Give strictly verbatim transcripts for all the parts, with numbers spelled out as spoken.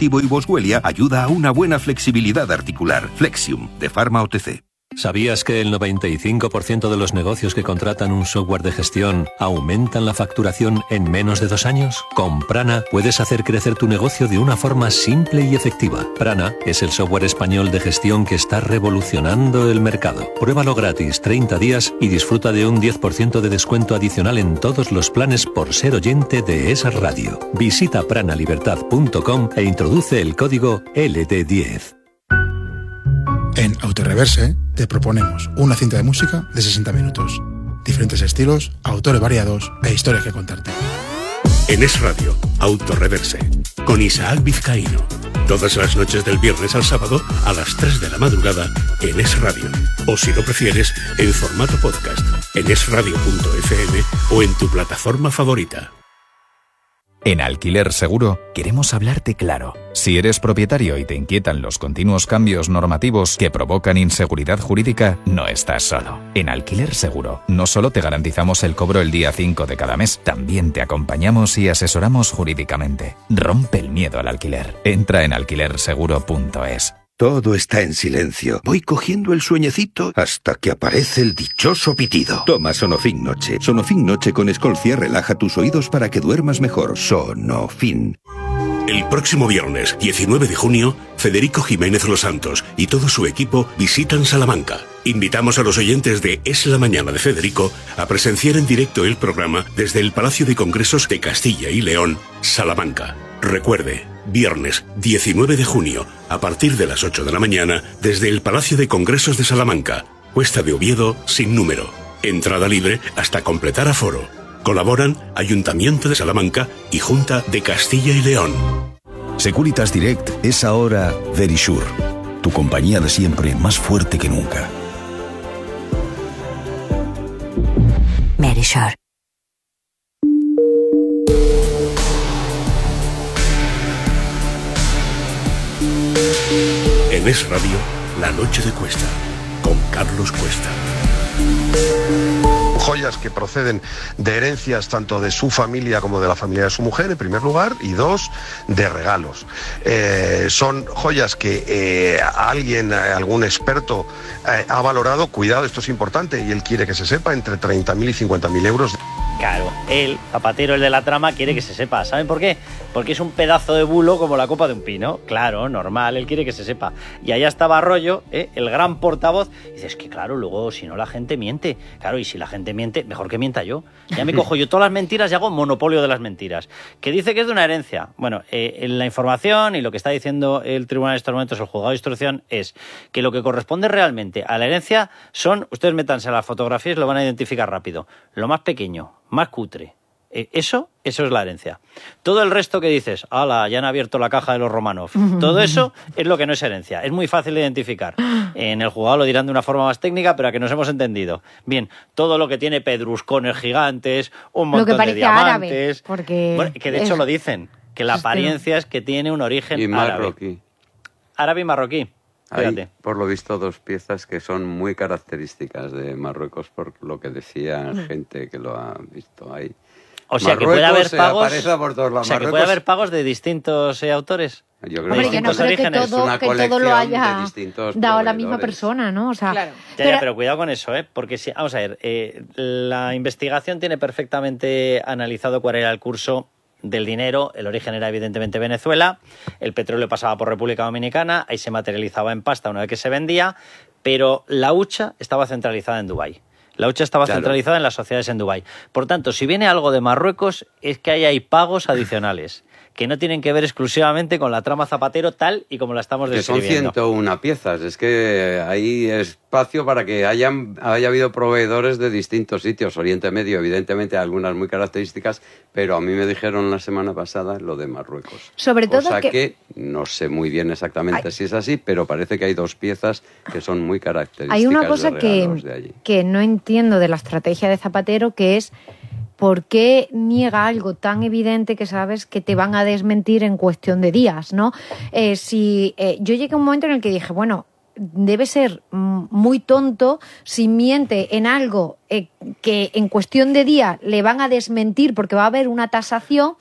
positivo y Boswellia ayuda a una buena flexibilidad articular. Flexium, de Pharma O T C. ¿Sabías que el noventa y cinco por ciento de los negocios que contratan un software de gestión aumentan la facturación en menos de dos años? Con Prana puedes hacer crecer tu negocio de una forma simple y efectiva. Prana es el software español de gestión que está revolucionando el mercado. Pruébalo gratis treinta días y disfruta de un diez por ciento de descuento adicional en todos los planes por ser oyente de Es Radio. Visita pranalibertad punto com e introduce el código L D diez. En Autoreverse te proponemos una cinta de música de sesenta minutos. Diferentes estilos, autores variados e historias que contarte. En Es Radio, Autoreverse, con Isaac Vizcaíno. Todas las noches del viernes al sábado a las tres de la madrugada en Es Radio. O si lo prefieres, en formato podcast, en es radio punto f m o en tu plataforma favorita. En Alquiler Seguro queremos hablarte claro. Si eres propietario y te inquietan los continuos cambios normativos que provocan inseguridad jurídica, no estás solo. En Alquiler Seguro no solo te garantizamos el cobro el día cinco de cada mes, también te acompañamos y asesoramos jurídicamente. Rompe el miedo al alquiler. Entra en alquiler seguro punto es. Todo está en silencio. Voy cogiendo el sueñecito hasta que aparece el dichoso pitido. Toma Sonofin Noche. Sonofin Noche con Escolcia relaja tus oídos para que duermas mejor. Sonofin. El próximo viernes, diecinueve de junio, Federico Jiménez Los Santos y todo su equipo visitan Salamanca. Invitamos a los oyentes de Es la Mañana de Federico a presenciar en directo el programa desde el Palacio de Congresos de Castilla y León, Salamanca. Recuerde, viernes diecinueve de junio, a partir de las ocho de la mañana, desde el Palacio de Congresos de Salamanca, Cuesta de Oviedo, sin número. Entrada libre hasta completar aforo. Colaboran Ayuntamiento de Salamanca y Junta de Castilla y León. Securitas Direct es ahora Verisure, tu compañía de siempre más fuerte que nunca. Verisure. En Es Radio, La Noche de Cuesta, con Carlos Cuesta. Joyas que proceden de herencias tanto de su familia como de la familia de su mujer, en primer lugar, y dos, de regalos. Eh, son joyas que eh, alguien, algún experto eh, ha valorado, cuidado, esto es importante, y él quiere que se sepa, entre treinta mil y cincuenta mil euros. Claro, él, Zapatero, el de la trama, quiere que se sepa. ¿Saben por qué? Porque es un pedazo de bulo como la copa de un pino. Claro, normal, él quiere que se sepa. Y allá estaba Arroyo, ¿eh? El gran portavoz. Y dices que claro, luego si no la gente miente. Claro, y si la gente miente, mejor que mienta yo. Ya me cojo yo todas las mentiras y hago monopolio de las mentiras. Que dice que es de una herencia. Bueno, eh, la información y lo que está diciendo el tribunal en estos momentos, el juzgado de instrucción, es que lo que corresponde realmente a la herencia son, ustedes métanse a las fotografías y lo van a identificar rápido, lo más pequeño, más cutre. Eh, eso, eso es la herencia. Todo el resto que dices, ala, ya han abierto la caja de los Romanov, todo eso es lo que no es herencia. Es muy fácil de identificar. En el juzgado lo dirán de una forma más técnica, pero a que nos hemos entendido. Bien, todo lo que tiene pedruscones gigantes, un montón de diamantes. Árabe, porque bueno, que de hecho es... lo dicen, que la apariencia es que tiene un origen y marroquí. Árabe. Árabe y marroquí. Hay, por lo visto, dos piezas que son muy características de Marruecos, por lo que decía mm. gente que lo ha visto ahí. O sea, Marruecos, que puede haber pagos, por todos lados. O sea, que puede haber pagos de distintos eh, autores. Yo creo Hombre, que yo no creo que todo, que todo lo haya dado la misma persona, ¿no? O sea, claro. Ya, ya, pero cuidado con eso, ¿eh? Porque si, vamos a ver, eh, la investigación tiene perfectamente analizado cuál era el curso del dinero. El origen era evidentemente Venezuela, el petróleo pasaba por República Dominicana, ahí se materializaba en pasta una vez que se vendía, pero la hucha estaba centralizada en Dubái. La hucha estaba claro. centralizada en las sociedades en Dubái. Por tanto, si viene algo de Marruecos, es que ahí hay pagos adicionales que no tienen que ver exclusivamente con la trama Zapatero tal y como la estamos describiendo. Que son ciento una piezas, es que hay espacio para que hayan, haya habido proveedores de distintos sitios. Oriente Medio, evidentemente, algunas muy características, pero a mí me dijeron la semana pasada lo de Marruecos. Sobre todo Cosa que... que no sé muy bien exactamente ay. si es así, pero parece que hay dos piezas que son muy características. Hay una cosa de que, de allí. que no entiendo de la estrategia de Zapatero, que es ¿por qué niega algo tan evidente que sabes que te van a desmentir en cuestión de días, ¿no? Eh, si eh, yo llegué a un momento en el que dije, bueno, debe ser muy tonto si miente en algo eh, que en cuestión de días le van a desmentir porque va a haber una tasación,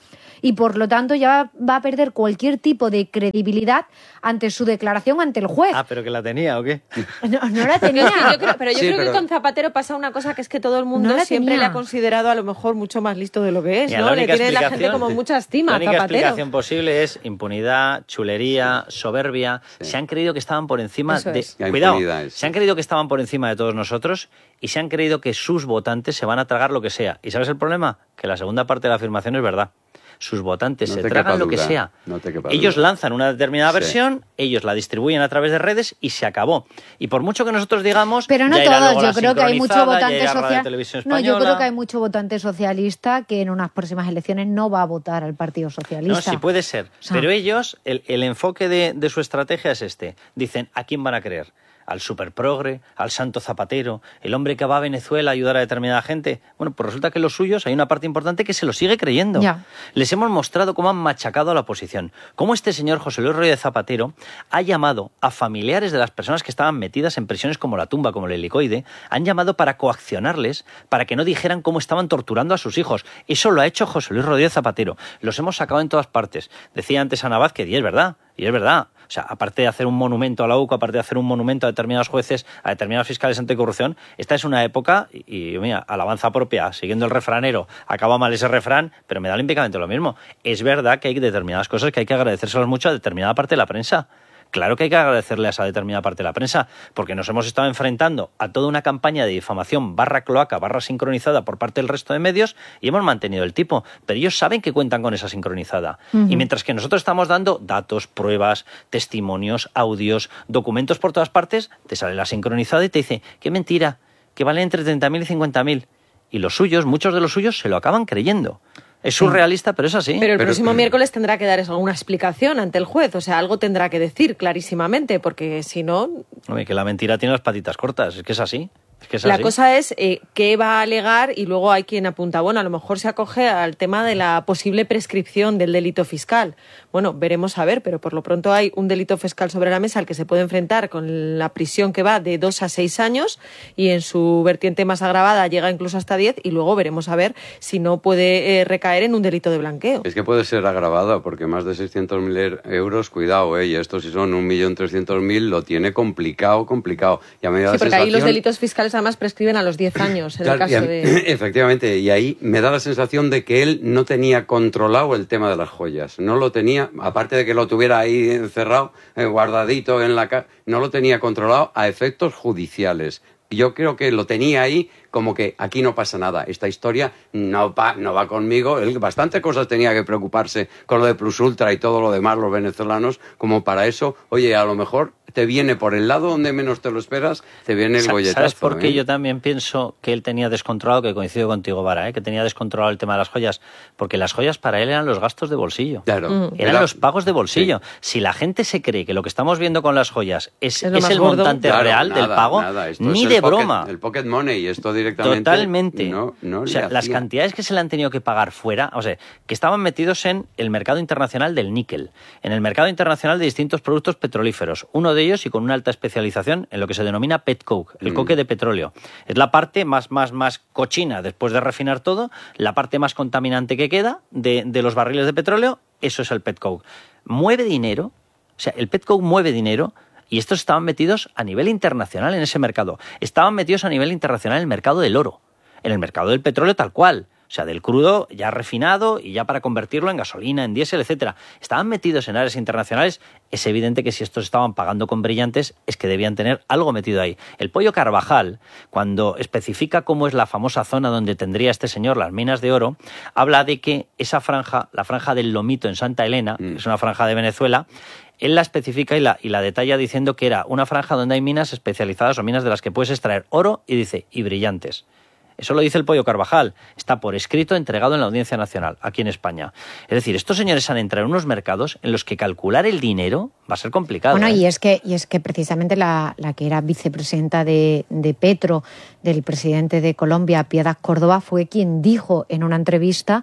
y por lo tanto ya va a perder cualquier tipo de credibilidad ante su declaración ante el juez. Ah, pero que la tenía ¿o qué? No, no la tenía. Yo creo, pero yo Sí, creo pero- que con Zapatero pasa una cosa, que es que todo el mundo No la siempre tenía. le ha considerado a lo mejor mucho más listo de lo que es, Mira, ¿no? la Le única tiene la gente explicación- como mucha estima La a única Zapatero. explicación posible es impunidad, chulería, soberbia. Sí. Se han creído que estaban por encima Eso de... es. La Cuidado, impunidad es- se han creído que estaban por encima de todos nosotros y se han creído que sus votantes se van a tragar lo que sea. ¿Y sabes el problema? Que la segunda parte de la afirmación es verdad. Sus votantes No se te tragan quepa lo que duda, sea. no te quepa Ellos duda. lanzan una determinada Sí. versión, ellos la distribuyen a través de redes y se acabó. Y por mucho que nosotros digamos... Pero no ya irá luego todos, la yo creo que hay mucho sincronizada, ya votante irá Radio social. Televisión No, yo Española. creo que hay mucho votante socialista que en unas próximas elecciones no va a votar al Partido Socialista. No, sí puede ser. O sea, Pero ellos, el, el enfoque de, de su estrategia es este. Dicen, ¿a quién van a creer? ¿Al superprogre? ¿Al santo Zapatero? ¿El hombre que va a Venezuela a ayudar a determinada gente? Bueno, pues resulta que los suyos hay una parte importante que se lo sigue creyendo. Ya. Les hemos mostrado cómo han machacado a la oposición. Cómo este señor José Luis Rodríguez Zapatero ha llamado a familiares de las personas que estaban metidas en prisiones como la tumba, como el helicoide, han llamado para coaccionarles, para que no dijeran cómo estaban torturando a sus hijos. Eso lo ha hecho José Luis Rodríguez Zapatero. Los hemos sacado en todas partes. Decía antes Ana Vázquez, y es verdad, y es verdad. O sea, aparte de hacer un monumento a la U C O, aparte de hacer un monumento a determinados jueces, a determinados fiscales anticorrupción, esta es una época, y, y mira, alabanza propia, siguiendo el refranero, acaba mal ese refrán, pero me da olímpicamente lo mismo. Es verdad que hay determinadas cosas que hay que agradecérselas mucho a determinada parte de la prensa. Claro que hay que agradecerle a esa determinada parte de la prensa, porque nos hemos estado enfrentando a toda una campaña de difamación barra cloaca, barra sincronizada por parte del resto de medios y hemos mantenido el tipo. Pero ellos saben que cuentan con esa sincronizada. Uh-huh. Y mientras que nosotros estamos dando datos, pruebas, testimonios, audios, documentos por todas partes, te sale la sincronizada y te dice, qué mentira, que vale entre treinta mil y cincuenta mil. Y los suyos, muchos de los suyos, se lo acaban creyendo. Es surrealista, pero es así. Pero el Pero- próximo miércoles tendrá que dar alguna explicación ante el juez, o sea, algo tendrá que decir clarísimamente, porque si no... Hombre, que la mentira tiene las patitas cortas, es que es así. Es que es La así. cosa es eh, qué va a alegar y luego hay quien apunta, bueno, a lo mejor se acoge al tema de la posible prescripción del delito fiscal. Bueno, veremos a ver, pero por lo pronto hay un delito fiscal sobre la mesa al que se puede enfrentar con la prisión que va de dos a seis años y en su vertiente más agravada llega incluso hasta diez y luego veremos a ver si no puede eh, recaer en un delito de blanqueo. Es que puede ser agravada porque más de seiscientos mil euros, cuidado, ¿eh? Y esto si son un millón trescientos mil lo tiene complicado, complicado. Y a mí me da Sí, la porque ahí los sensación- delitos fiscales además prescriben a los diez años en Claro, el caso y a- de... Efectivamente, y ahí me da la sensación de que él no tenía controlado el tema de las joyas. No lo tenía, aparte de que lo tuviera ahí encerrado, eh, guardadito en la casa, no lo tenía controlado a efectos judiciales. Yo creo que lo tenía ahí como que aquí no pasa nada. Esta historia no va, no va conmigo. Él bastante cosas tenía que preocuparse con lo de Plus Ultra y todo lo demás, los venezolanos, como para eso, oye, a lo mejor te viene por el lado donde menos te lo esperas, te viene el Sa- golletazo. ¿Sabes por qué ¿eh? yo también pienso que él tenía descontrolado, que coincido contigo, Vara, ¿eh? que tenía descontrolado el tema de las joyas? Porque las joyas para él eran los gastos de bolsillo. Claro. Mm. Eran Era- los pagos de bolsillo. Sí. Si la gente se cree que lo que estamos viendo con las joyas es, Es lo es más el gordo. montante Claro, real nada, del pago, nada. Esto ni es de el pocket- broma. El pocket money, esto directamente. Totalmente. No, no o sea, le las hacía. cantidades que se le han tenido que pagar fuera, o sea, que estaban metidos en el mercado internacional del níquel, en el mercado internacional de distintos productos petrolíferos, uno de ellos y con una alta especialización en lo que se denomina petcoke, el Mm. coque de petróleo. Es la parte más, más, más cochina después de refinar todo, la parte más contaminante que queda de, de los barriles de petróleo, eso es el petcoke. Mueve dinero, o sea, el petcoke mueve dinero. Y estos estaban metidos a nivel internacional en ese mercado. Estaban metidos a nivel internacional en el mercado del oro, en el mercado del petróleo tal cual. O sea, del crudo ya refinado y ya para convertirlo en gasolina, en diésel, etcétera. Estaban metidos en áreas internacionales. Es evidente que si estos estaban pagando con brillantes es que debían tener algo metido ahí. El Pollo Carvajal, cuando especifica cómo es la famosa zona donde tendría este señor las minas de oro, habla de que esa franja, la franja del Lomito en Santa Elena, Mm. que es una franja de Venezuela, él la especifica y la, y la detalla diciendo que era una franja donde hay minas especializadas o minas de las que puedes extraer oro y dice, y brillantes. Eso lo dice el Pollo Carvajal. Está por escrito entregado en la Audiencia Nacional, aquí en España. Es decir, estos señores han entrado en unos mercados en los que calcular el dinero va a ser complicado. Bueno, ¿eh? y es que, y es que precisamente la, la que era vicepresidenta de, de Petro, del presidente de Colombia, Piedad Córdoba, fue quien dijo en una entrevista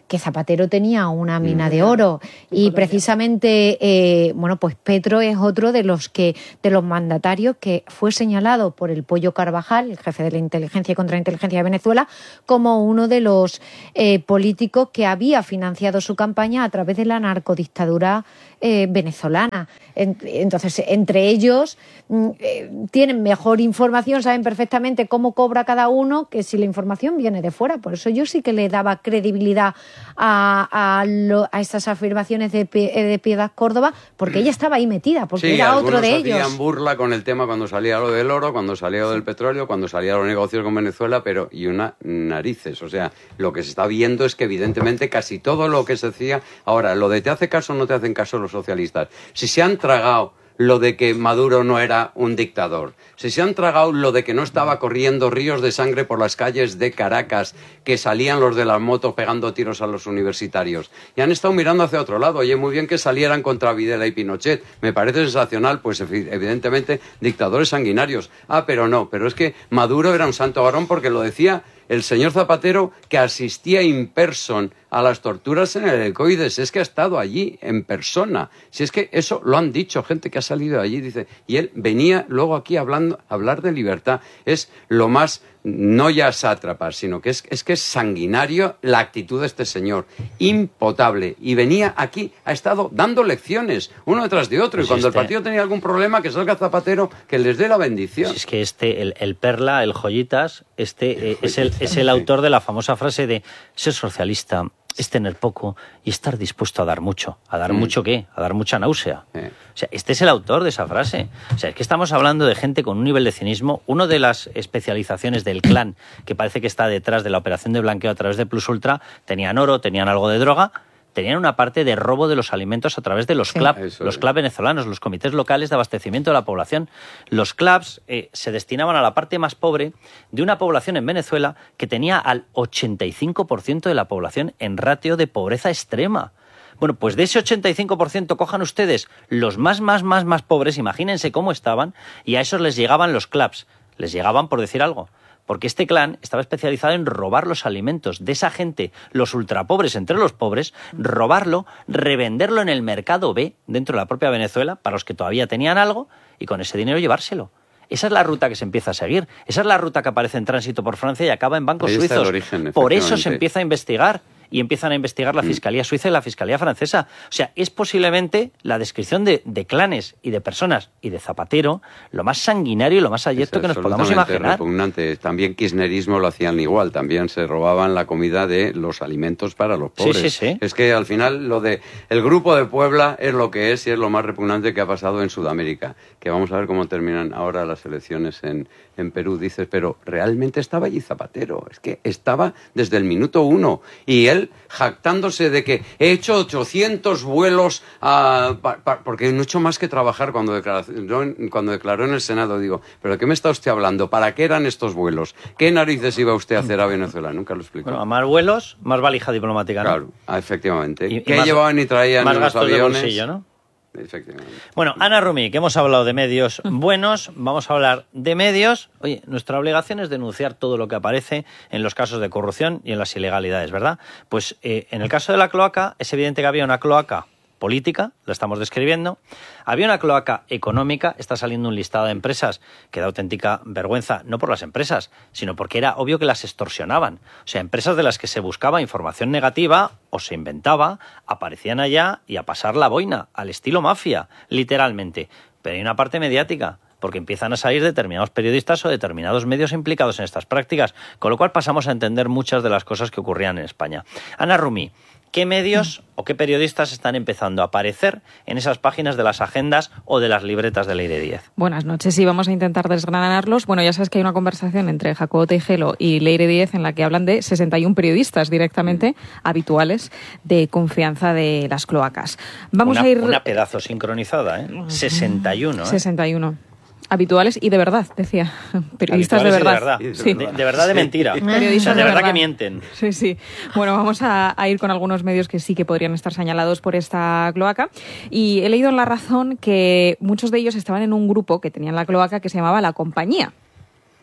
que Zapatero tenía una mina de oro y precisamente, eh, bueno, pues Petro es otro de los que de los mandatarios que fue señalado por el Pollo Carvajal, el jefe de la inteligencia y contrainteligencia de Venezuela, como uno de los eh, políticos que había financiado su campaña a través de la narcodictadura eh, venezolana. Entonces, entre ellos eh, tienen mejor información, saben perfectamente cómo cobra cada uno, que si la información viene de fuera. Por eso yo sí que le daba credibilidad a, a, lo, a estas afirmaciones de, de Piedad Córdoba, porque ella estaba ahí metida, porque sí, era otro de ellos. Hacían burla con el tema cuando salía lo del oro, cuando salía lo del petróleo, cuando salían los negocios con Venezuela, pero y una narices. O sea, lo que se está viendo es que evidentemente casi todo lo que se decía... Ahora, lo de te hace caso o no te hacen caso los socialistas. Si se han tragado lo de que Maduro no era un dictador, si se han tragado lo de que no estaba corriendo ríos de sangre por las calles de Caracas, que salían los de las motos pegando tiros a los universitarios, y han estado mirando hacia otro lado. Oye, muy bien que salieran contra Videla y Pinochet, me parece sensacional, pues evidentemente dictadores sanguinarios. Ah, pero no, pero es que Maduro era un santo varón porque lo decía el señor Zapatero, que asistía in person a las torturas en el Helicoides. Es que ha estado allí en persona. Si es que eso lo han dicho gente que ha salido allí, dice, y él venía luego aquí hablando, a hablar de libertad. Es lo más, no ya sátrapa, sino que es, es que es sanguinario la actitud de este señor, impotable. Y venía aquí, ha estado dando lecciones, uno detrás de otro, pues y cuando este... el partido tenía algún problema, que salga Zapatero, que les dé la bendición. Es que este, el, el Perla, el Joyitas, este eh, es, el, es el autor de la famosa frase de ser socialista es tener poco y estar dispuesto a dar mucho. ¿A dar mm. mucho qué? A dar mucha náusea. Eh. O sea, este es el autor de esa frase. O sea, es que estamos hablando de gente con un nivel de cinismo. Una de las especializaciones del clan, que parece que está detrás de la operación de blanqueo a través de Plus Ultra, tenían oro, tenían algo de droga, tenían una parte de robo de los alimentos a través de los C L A B, los C L A B venezolanos, los comités locales de abastecimiento de la población. Los C L A Bs eh, se destinaban a la parte más pobre de una población en Venezuela que tenía al ochenta y cinco por ciento de la población en ratio de pobreza extrema. Bueno, pues de ese ochenta y cinco por ciento cojan ustedes los más, más, más, más pobres, imagínense cómo estaban, y a esos les llegaban los C L A Bs. Les llegaban, por decir algo, porque este clan estaba especializado en robar los alimentos de esa gente, los ultrapobres entre los pobres, robarlo, revenderlo en el mercado B, dentro de la propia Venezuela, para los que todavía tenían algo, y con ese dinero llevárselo. Esa es la ruta que se empieza a seguir. Esa es la ruta que aparece en tránsito por Francia y acaba en bancos suizos. Origen, por eso se empieza a investigar. Y empiezan a investigar la Fiscalía Suiza y la Fiscalía Francesa. O sea, es posiblemente la descripción de, de clanes y de personas y de Zapatero lo más sanguinario y lo más abyecto que nos podamos imaginar. Repugnante. También kirchnerismo lo hacían igual. También se robaban la comida de los alimentos para los pobres. Sí, sí, sí. Es que al final lo de el Grupo de Puebla es lo que es y es lo más repugnante que ha pasado en Sudamérica. Que vamos a ver cómo terminan ahora las elecciones en, en Perú. Dices, pero realmente estaba allí Zapatero. Es que estaba desde el minuto uno. Y él jactándose de que he hecho ochocientos vuelos a, pa, pa, porque no he hecho más que trabajar cuando declaró, cuando declaró en el Senado. Digo, ¿pero qué me está usted hablando? ¿Para qué eran estos vuelos? ¿Qué narices iba usted a hacer a Venezuela? Nunca lo explicó. Bueno, a más vuelos, más valija diplomática, ¿no? Claro, efectivamente. Y, ¿Qué y más, llevaban y traían más en los aviones? De bolsillo, ¿no? Efectivamente. Bueno, Ana Rumi, que hemos hablado de medios buenos, vamos a hablar de medios. Oye, nuestra obligación es denunciar todo lo que aparece en los casos de corrupción y en las ilegalidades, ¿verdad? Pues eh, en el caso de la cloaca, es evidente que había una cloaca política, la estamos describiendo, había una cloaca económica, está saliendo un listado de empresas que da auténtica vergüenza, no por las empresas, sino porque era obvio que las extorsionaban. O sea, empresas de las que se buscaba información negativa o se inventaba, aparecían allá y a pasar la boina, al estilo mafia, literalmente. Pero hay una parte mediática, porque empiezan a salir determinados periodistas o determinados medios implicados en estas prácticas, con lo cual pasamos a entender muchas de las cosas que ocurrían en España. Ana Rumi, ¿qué medios o qué periodistas están empezando a aparecer en esas páginas de las agendas o de las libretas de Leire Díez? Buenas noches, sí, vamos a intentar desgranarlos. Bueno, ya sabes que hay una conversación entre Jacobo Teijelo y Leire Díez en la que hablan de sesenta y uno periodistas directamente habituales de confianza de las cloacas. Vamos una, a ir... Una pedazo sincronizada, ¿eh? sesenta y uno, ¿eh? sesenta y uno. Habituales y de verdad, decía. Periodistas de verdad. De verdad, sí. de, de verdad de mentira. Sí. Periodistas o sea, de, de verdad, verdad que mienten. Sí, sí. Bueno, vamos a, a ir con algunos medios que sí que podrían estar señalados por esta cloaca. Y he leído en La Razón que muchos de ellos estaban en un grupo que tenían la cloaca que se llamaba La Compañía.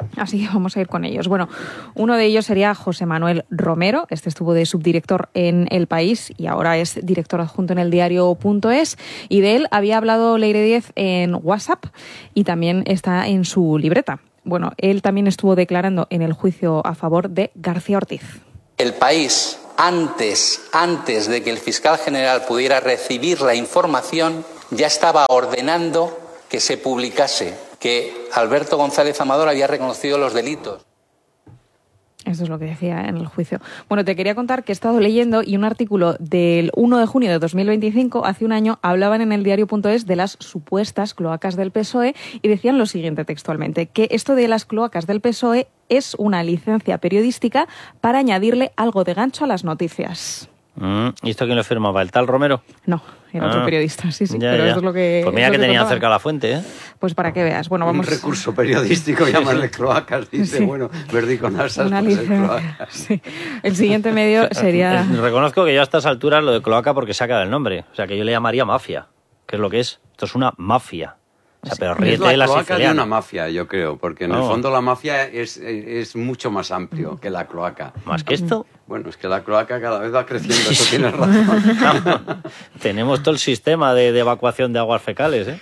Así que vamos a ir con ellos. Bueno, uno de ellos sería José Manuel Romero. Este estuvo de subdirector en El País y ahora es director adjunto en el diario punto es. Y de él había hablado Leire Díez en WhatsApp y también está en su libreta. Bueno, él también estuvo declarando en el juicio a favor de García Ortiz. El País, antes, antes de que el fiscal general pudiera recibir la información, ya estaba ordenando que se publicase que Alberto González Amador había reconocido los delitos. Eso es lo que decía en el juicio. Bueno, te quería contar que he estado leyendo y un artículo del uno de junio de dos mil veinticinco, hace un año, hablaban en el diario punto es de las supuestas cloacas del P S O E y decían lo siguiente textualmente, que esto de las cloacas del P S O E es una licencia periodística para añadirle algo de gancho a las noticias. Mm, ¿Y esto quién lo firmaba? ¿El tal Romero? No, era otro ah, periodista, sí, sí, ya, pero ya. eso es lo que... Pues mira que, que tenían contaba. cerca la fuente, ¿eh? Pues para que veas. Bueno, vamos... Un recurso periodístico, llamarle cloacas, dice, Sí. bueno, Verdi con asas, Una pues el licencia, cloacas. sí. El siguiente medio sería... Reconozco que yo a estas alturas lo de cloaca porque se ha quedado el nombre. O sea, que yo le llamaría mafia, que es lo que es. Esto es una mafia. O sea, pero Es ríete la de la cloaca de siciliana. una mafia, yo creo, porque en el No. fondo la mafia es, es mucho más amplio que la cloaca. ¿Más que esto? Bueno, es que la cloaca cada vez va creciendo, eso tienes razón. Tenemos todo el sistema de, de evacuación de aguas fecales, ¿eh?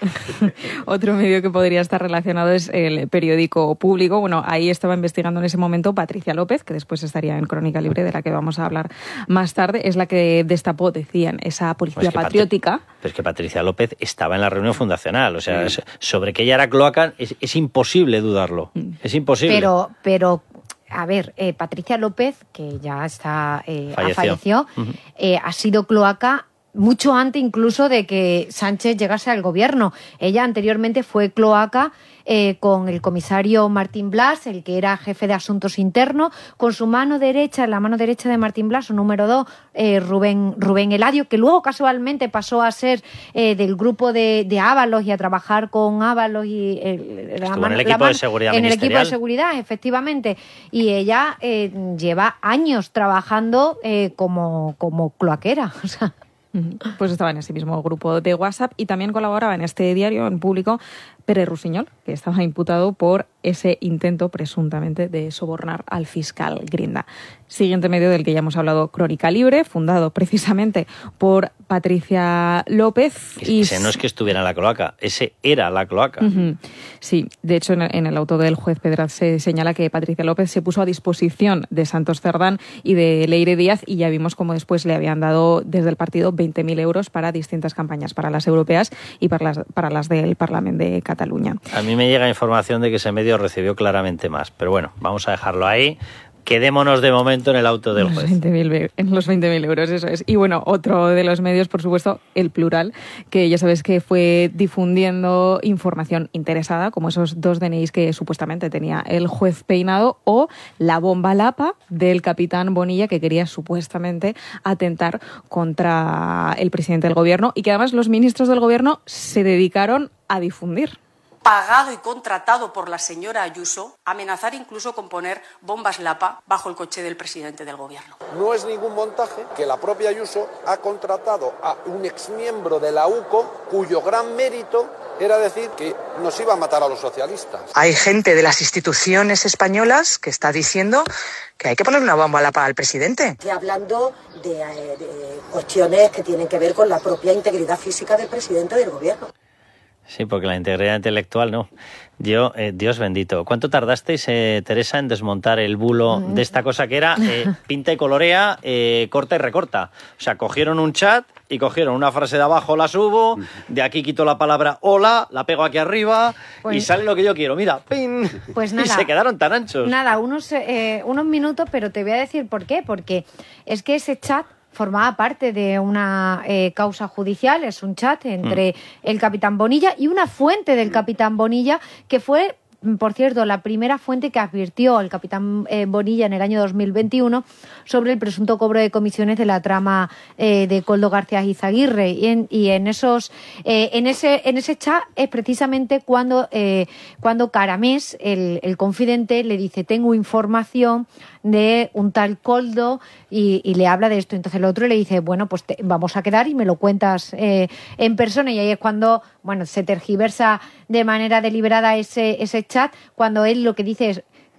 Otro medio que podría estar relacionado es el periódico Público. Bueno, ahí estaba investigando en ese momento Patricia López, que después estaría en Crónica Libre, de la que vamos a hablar más tarde. Es la que destapó, decían, esa policía Es que patriótica. Patri- Pero es que Patricia López estaba en la reunión fundacional. O sea, sí. es, sobre que ella era cloaca es, es imposible dudarlo. Es imposible. Pero, pero a ver, eh, Patricia López, que ya está eh, Falleció. falleció, Uh-huh. eh, ha sido cloaca mucho antes incluso de que Sánchez llegase al gobierno. Ella anteriormente fue cloaca eh, con el comisario Martín Blas, el que era jefe de asuntos internos, con su mano derecha, la mano derecha de Martín Blas, su número dos, eh, Rubén, Rubén Eladio, que luego casualmente pasó a ser eh, del grupo de, de Ábalos y a trabajar con Ábalos y el, la Estuvo mano- en el la equipo mano- de seguridad en el equipo de ministerial. seguridad, efectivamente. Y ella eh, lleva años trabajando eh, como, como cloaquera. O sea, Pues estaba en ese mismo grupo de WhatsApp y también colaboraba en este diario, en Público, Pérez Rusiñol, que estaba imputado por ese intento presuntamente de sobornar al fiscal Grinda. Siguiente medio del que ya hemos hablado, Crónica Libre, fundado precisamente por Patricia López. Es- y Ese no es que estuviera en la cloaca, ese era la cloaca. Ujú. Sí, de hecho en el, en el auto del juez Pedraz se señala que Patricia López se puso a disposición de Santos Cerdán y de Leire Díaz y ya vimos cómo después le habían dado desde el partido veinte mil euros para distintas campañas, para las europeas y para las, para las del Parlamento de Cataluña. A mí me llega información de que ese medio recibió claramente más. Pero bueno, vamos a dejarlo ahí. Quedémonos de momento en el auto del Los juez. veinte mil ve- en los veinte mil euros, eso es. Y bueno, otro de los medios, por supuesto, El Plural, que ya sabes que fue difundiendo información interesada, como esos dos D N Is que supuestamente tenía el juez Peinado, o la bomba Lapa del capitán Bonilla, que quería supuestamente atentar contra el presidente del gobierno y que además los ministros del gobierno se dedicaron a difundir. Pagado y contratado por la señora Ayuso, amenazar incluso con poner bombas Lapa bajo el coche del presidente del gobierno. No es ningún montaje que la propia Ayuso ha contratado a un exmiembro de la U C O cuyo gran mérito era decir que nos iba a matar a los socialistas. Hay gente de las instituciones españolas que está diciendo que hay que poner una bomba Lapa al presidente. Estoy hablando de, de cuestiones que tienen que ver con la propia integridad física del presidente del gobierno. Sí, porque la integridad intelectual no. Yo, eh, Dios bendito. ¿Cuánto tardasteis, eh, Teresa, en desmontar el bulo de esta cosa que era eh, pinta y colorea, eh, corta y recorta? O sea, cogieron un chat y cogieron una frase de abajo, la subo, de aquí quito la palabra hola, la pego aquí arriba Pues- y sale lo que yo quiero. Mira, ¡pin! Pues Y nada. se quedaron tan anchos. Nada, unos, eh, unos minutos, pero te voy a decir por qué. Porque es que ese chat formaba parte de una eh, causa judicial, es un chat entre Mm. el capitán Bonilla y una fuente del capitán Bonilla que fue, por cierto, la primera fuente que advirtió al capitán eh, Bonilla en el año dos mil veintiuno sobre el presunto cobro de comisiones de la trama eh, de Koldo García Izaguirre. Y en, y en esos eh, en ese en ese chat es precisamente cuando eh, cuando Caramés, el, el confidente, le dice: tengo información de un tal Koldo y, y le habla de esto. Entonces el otro le dice: bueno, pues te, vamos a quedar y me lo cuentas eh, en persona. Y ahí es cuando, bueno, se tergiversa de manera deliberada ese, ese chat, cuando él lo que dice es: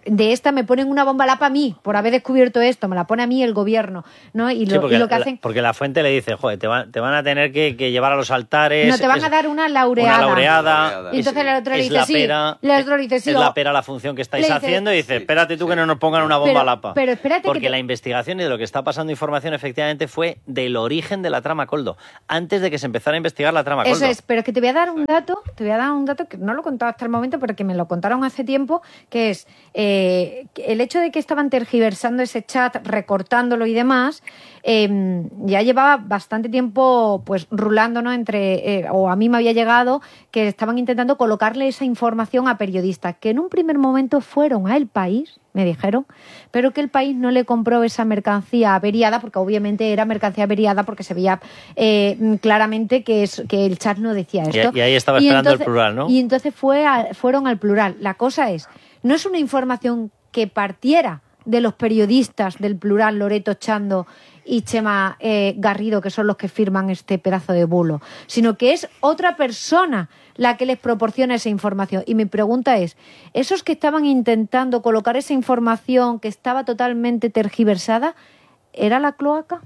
de esta me ponen una bomba lapa a mí, por haber descubierto esto, me la pone a mí el gobierno, ¿no? Y lo, sí, porque, y lo que hacen... La, porque la fuente le dice, joder, te van, te van a tener que, que llevar a los altares... No, te van es, a dar una laureada. Una laureada. Y entonces es, el otro le es dice, la sí, pera, el otro le dice, sí. Es o... la pera la función que estáis dice, haciendo y dice, espérate tú que no nos pongan una bomba pero, lapa. Pero espérate porque que te... la investigación y de lo que está pasando información efectivamente fue del origen de la trama Coldo, antes de que se empezara a investigar la trama Coldo. Eso es, pero es que te voy a dar un dato, te voy a dar un dato que no lo he contado hasta el momento, pero que me lo contaron hace tiempo, que es eh, el hecho de que estaban tergiversando ese chat, recortándolo y demás, eh, ya llevaba bastante tiempo pues rulando, ¿no? Entre, eh, o a mí me había llegado que estaban intentando colocarle esa información a periodistas, que en un primer momento fueron a El País, me dijeron, pero que El País no le compró esa mercancía averiada, porque obviamente era mercancía averiada, porque se veía eh, claramente que, es, que el chat no decía esto. Y, y ahí estaba y esperando entonces, el plural, ¿no? Y entonces fue a, fueron al plural. La cosa es, no es una información que partiera de los periodistas del plural, Loreto Chando y Chema eh, Garrido, que son los que firman este pedazo de bulo, sino que es otra persona la que les proporciona esa información. Y mi pregunta es, ¿esos que estaban intentando colocar esa información que estaba totalmente tergiversada, ¿era la cloaca?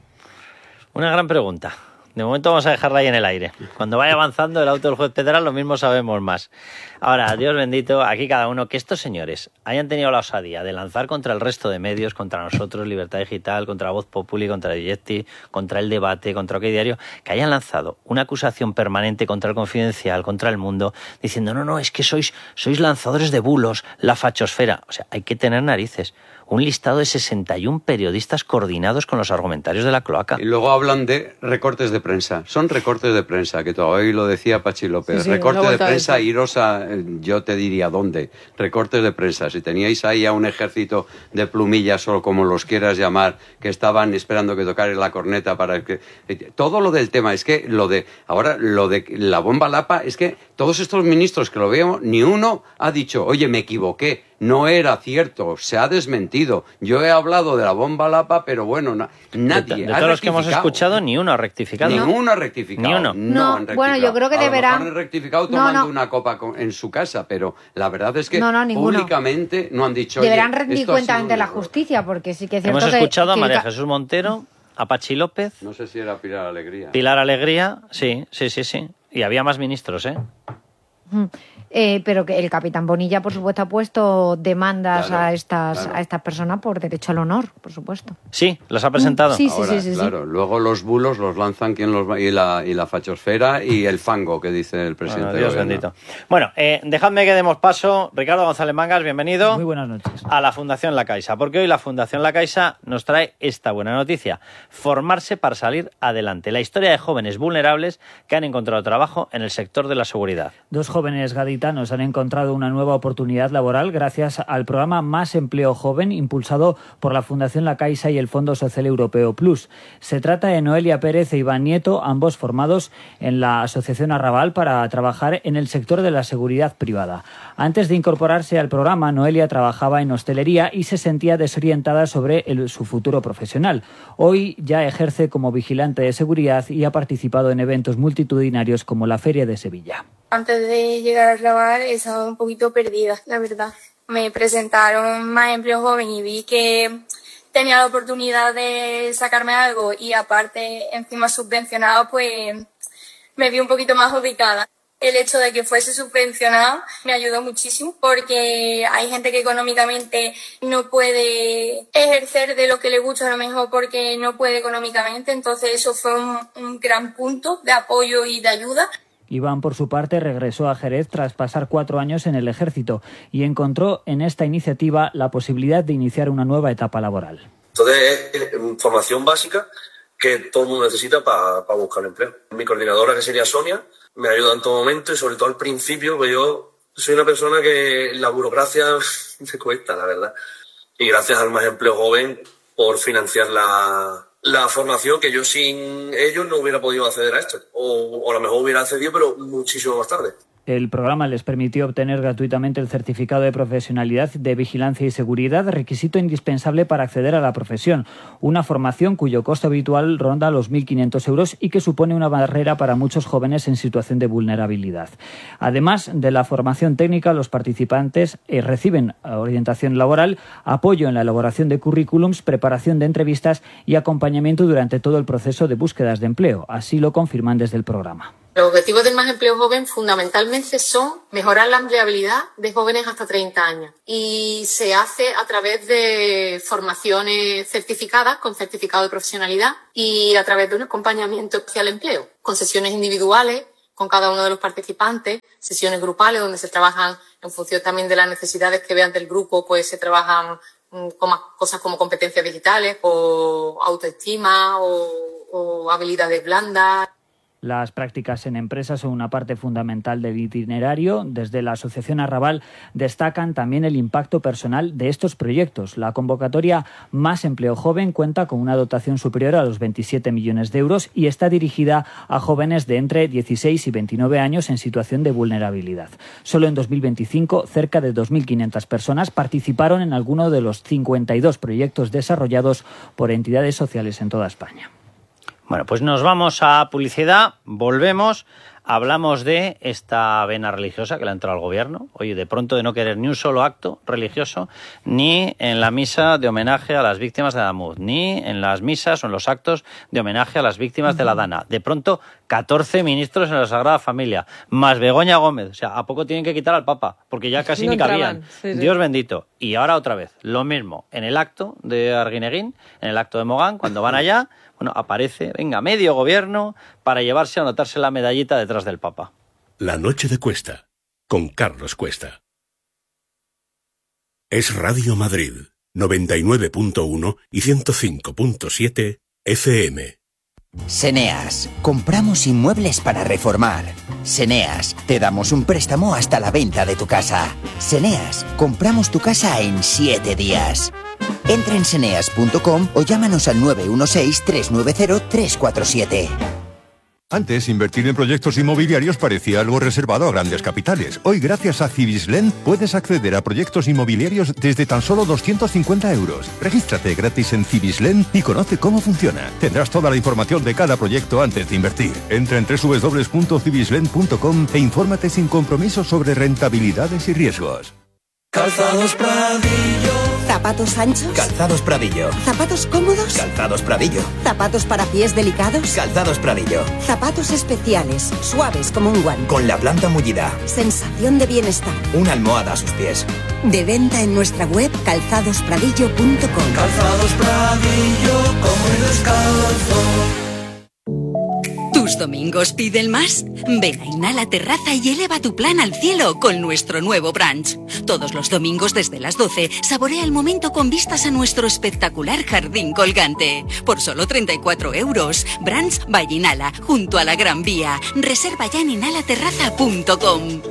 Una gran pregunta. De momento vamos a dejarla ahí en el aire. Cuando vaya avanzando el auto del juez Pedral, lo mismo sabemos más. Ahora, Dios bendito, aquí cada uno, que estos señores hayan tenido la osadía de lanzar contra el resto de medios, contra nosotros, Libertad Digital, contra Voz Populi, contra Digetti, contra El Debate, contra OK Diario, que hayan lanzado una acusación permanente contra El Confidencial, contra El Mundo, diciendo, no, no, es que sois, sois lanzadores de bulos, la fachosfera. O sea, hay que tener narices. Un listado de sesenta y un periodistas coordinados con los argumentarios de la cloaca. Y luego hablan de recortes de prensa. Son recortes de prensa, que todavía lo decía Pachi López. Sí, sí, recortes de prensa, iros a, yo te diría dónde. Recortes de prensa. Si teníais ahí a un ejército de plumillas o como los quieras llamar, que estaban esperando que tocara la corneta para que... Todo lo del tema, es que lo de... Ahora, lo de la bomba lapa, es que todos estos ministros que lo veo, ni uno ha dicho, oye, me equivoqué. No era cierto, se ha desmentido. Yo he hablado de la bomba lapa, pero bueno, na, nadie de, de todos los que hemos escuchado, ni uno ha rectificado. Ni uno ha rectificado. Ni uno. No, no han bueno, yo creo que a deberán... A lo mejor han rectificado tomando no, no. una copa con, en su casa, pero la verdad es que no, no, públicamente no han dicho... Deberán rendir cuenta ante la justicia, porque sí que es cierto hemos que... Hemos escuchado que a María el... Jesús Montero, a Pachi López... No sé si era Pilar Alegría. Pilar Alegría, sí, sí, sí, sí. Y había más ministros, ¿eh? Mm. Eh, pero que el capitán Bonilla, por supuesto, ha puesto demandas claro, a estas claro. a estas personas por derecho al honor, por supuesto. Sí, los ha presentado. Sí, Ahora, sí, sí, sí, claro. sí. Luego los bulos los lanzan quien los y la y la fachosfera y el fango que dice el presidente. Bueno, Dios del bendito. Bueno, eh, dejadme que demos paso. Ricardo González Mangas, bienvenido. Muy buenas noches. A la Fundación La Caixa, porque hoy la Fundación La Caixa nos trae esta buena noticia: formarse para salir adelante. La historia de jóvenes vulnerables que han encontrado trabajo en el sector de la seguridad. Dos jóvenes gaditanos han encontrado una nueva oportunidad laboral gracias al programa Más Empleo Joven impulsado por la Fundación La Caixa y el Fondo Social Europeo Plus. Se trata de Noelia Pérez e Iván Nieto, ambos formados en la Asociación Arrabal para trabajar en el sector de la seguridad privada. Antes de incorporarse al programa, Noelia trabajaba en hostelería y se sentía desorientada sobre el, su futuro profesional. Hoy ya ejerce como vigilante de seguridad y ha participado en eventos multitudinarios como la Feria de Sevilla. Antes de llegar a Arrabal estaba un poquito perdida, la verdad. Me presentaron Más Empleo Joven y vi que tenía la oportunidad de sacarme algo y aparte encima subvencionado, pues me vi un poquito más ubicada. El hecho de que fuese subvencionado me ayudó muchísimo porque hay gente que económicamente no puede ejercer de lo que le gusta a lo mejor porque no puede económicamente. Entonces eso fue un, un gran punto de apoyo y de ayuda. Iván, por su parte, regresó a Jerez tras pasar cuatro años en el ejército y encontró en esta iniciativa la posibilidad de iniciar una nueva etapa laboral. Entonces, es formación básica que todo el mundo necesita para pa buscar empleo. Mi coordinadora, que sería Sonia, me ayuda en todo momento y sobre todo al principio, que yo soy una persona que la burocracia me cuesta, la verdad. Y gracias al Más Empleo Joven por financiar la... la formación, que yo sin ellos no hubiera podido acceder a esto. O, o a lo mejor hubiera accedido, pero muchísimo más tarde. El programa les permitió obtener gratuitamente el certificado de profesionalidad de vigilancia y seguridad, requisito indispensable para acceder a la profesión. Una formación cuyo coste habitual ronda los mil quinientos euros y que supone una barrera para muchos jóvenes en situación de vulnerabilidad. Además de la formación técnica, los participantes eh, reciben orientación laboral, apoyo en la elaboración de currículums, preparación de entrevistas y acompañamiento durante todo el proceso de búsquedas de empleo. Así lo confirman desde el programa. Los objetivos del Más Empleo Joven fundamentalmente son mejorar la empleabilidad de jóvenes hasta treinta años y se hace a través de formaciones certificadas con certificado de profesionalidad y a través de un acompañamiento hacia el empleo, con sesiones individuales con cada uno de los participantes, sesiones grupales donde se trabajan en función también de las necesidades que vean del grupo, pues se trabajan con más cosas como competencias digitales o autoestima o, o habilidades blandas. Las prácticas en empresas son una parte fundamental del itinerario. Desde la Asociación Arrabal destacan también el impacto personal de estos proyectos. La convocatoria Más Empleo Joven cuenta con una dotación superior a los veintisiete millones de euros y está dirigida a jóvenes de entre dieciséis y veintinueve años en situación de vulnerabilidad. Solo en dos mil veinticinco, cerca de dos mil quinientas personas participaron en alguno de los cincuenta y dos proyectos desarrollados por entidades sociales en toda España. Bueno, pues nos vamos a publicidad, volvemos, hablamos de esta vena religiosa que le ha entrado al gobierno. Oye, de pronto de no querer ni un solo acto religioso, ni en la misa de homenaje a las víctimas de Adamuz, ni en las misas o en los actos de homenaje a las víctimas de la Dana. De pronto, catorce ministros en la Sagrada Familia, más Begoña Gómez. O sea, ¿a poco tienen que quitar al Papa? Porque ya casi no ni cabían. Sí, sí. Dios bendito. Y ahora otra vez, lo mismo, en el acto de Arguineguín, en el acto de Mogán, cuando van allá, bueno, aparece, venga, medio gobierno para llevarse a anotarse la medallita detrás del Papa. La noche de Cuesta, con Carlos Cuesta. Es Radio Madrid, noventa y nueve punto uno y ciento cinco punto siete F M. Seneas, compramos inmuebles para reformar. Seneas, te damos un préstamo hasta la venta de tu casa. Seneas, compramos tu casa en siete días. Entra en seneas punto com o llámanos al nueve uno seis, tres nueve cero, tres cuatro siete. Antes, invertir en proyectos inmobiliarios parecía algo reservado a grandes capitales. Hoy, gracias a Cibislen, puedes acceder a proyectos inmobiliarios desde tan solo doscientos cincuenta euros. Regístrate gratis en Cibislen y conoce cómo funciona. Tendrás toda la información de cada proyecto antes de invertir. Entra en doble u doble u doble u punto cibislen punto com e infórmate sin compromiso sobre rentabilidades y riesgos. Calzados Pradillo. ¿Zapatos anchos? Calzados Pradillo. ¿Zapatos cómodos? Calzados Pradillo. ¿Zapatos para pies delicados? Calzados Pradillo. Zapatos especiales, suaves como un guante. Con la planta mullida. Sensación de bienestar. Una almohada a sus pies. De venta en nuestra web calzados pradillo punto com. Calzados Pradillo, como el descalzo. ¿Tus domingos piden más? Ven a Inhala Terraza y eleva tu plan al cielo con nuestro nuevo brunch. Todos los domingos desde las doce, saborea el momento con vistas a nuestro espectacular jardín colgante. Por solo treinta y cuatro euros. Brunch by Inhala, junto a la Gran Vía. Reserva ya en inhala terraza punto com.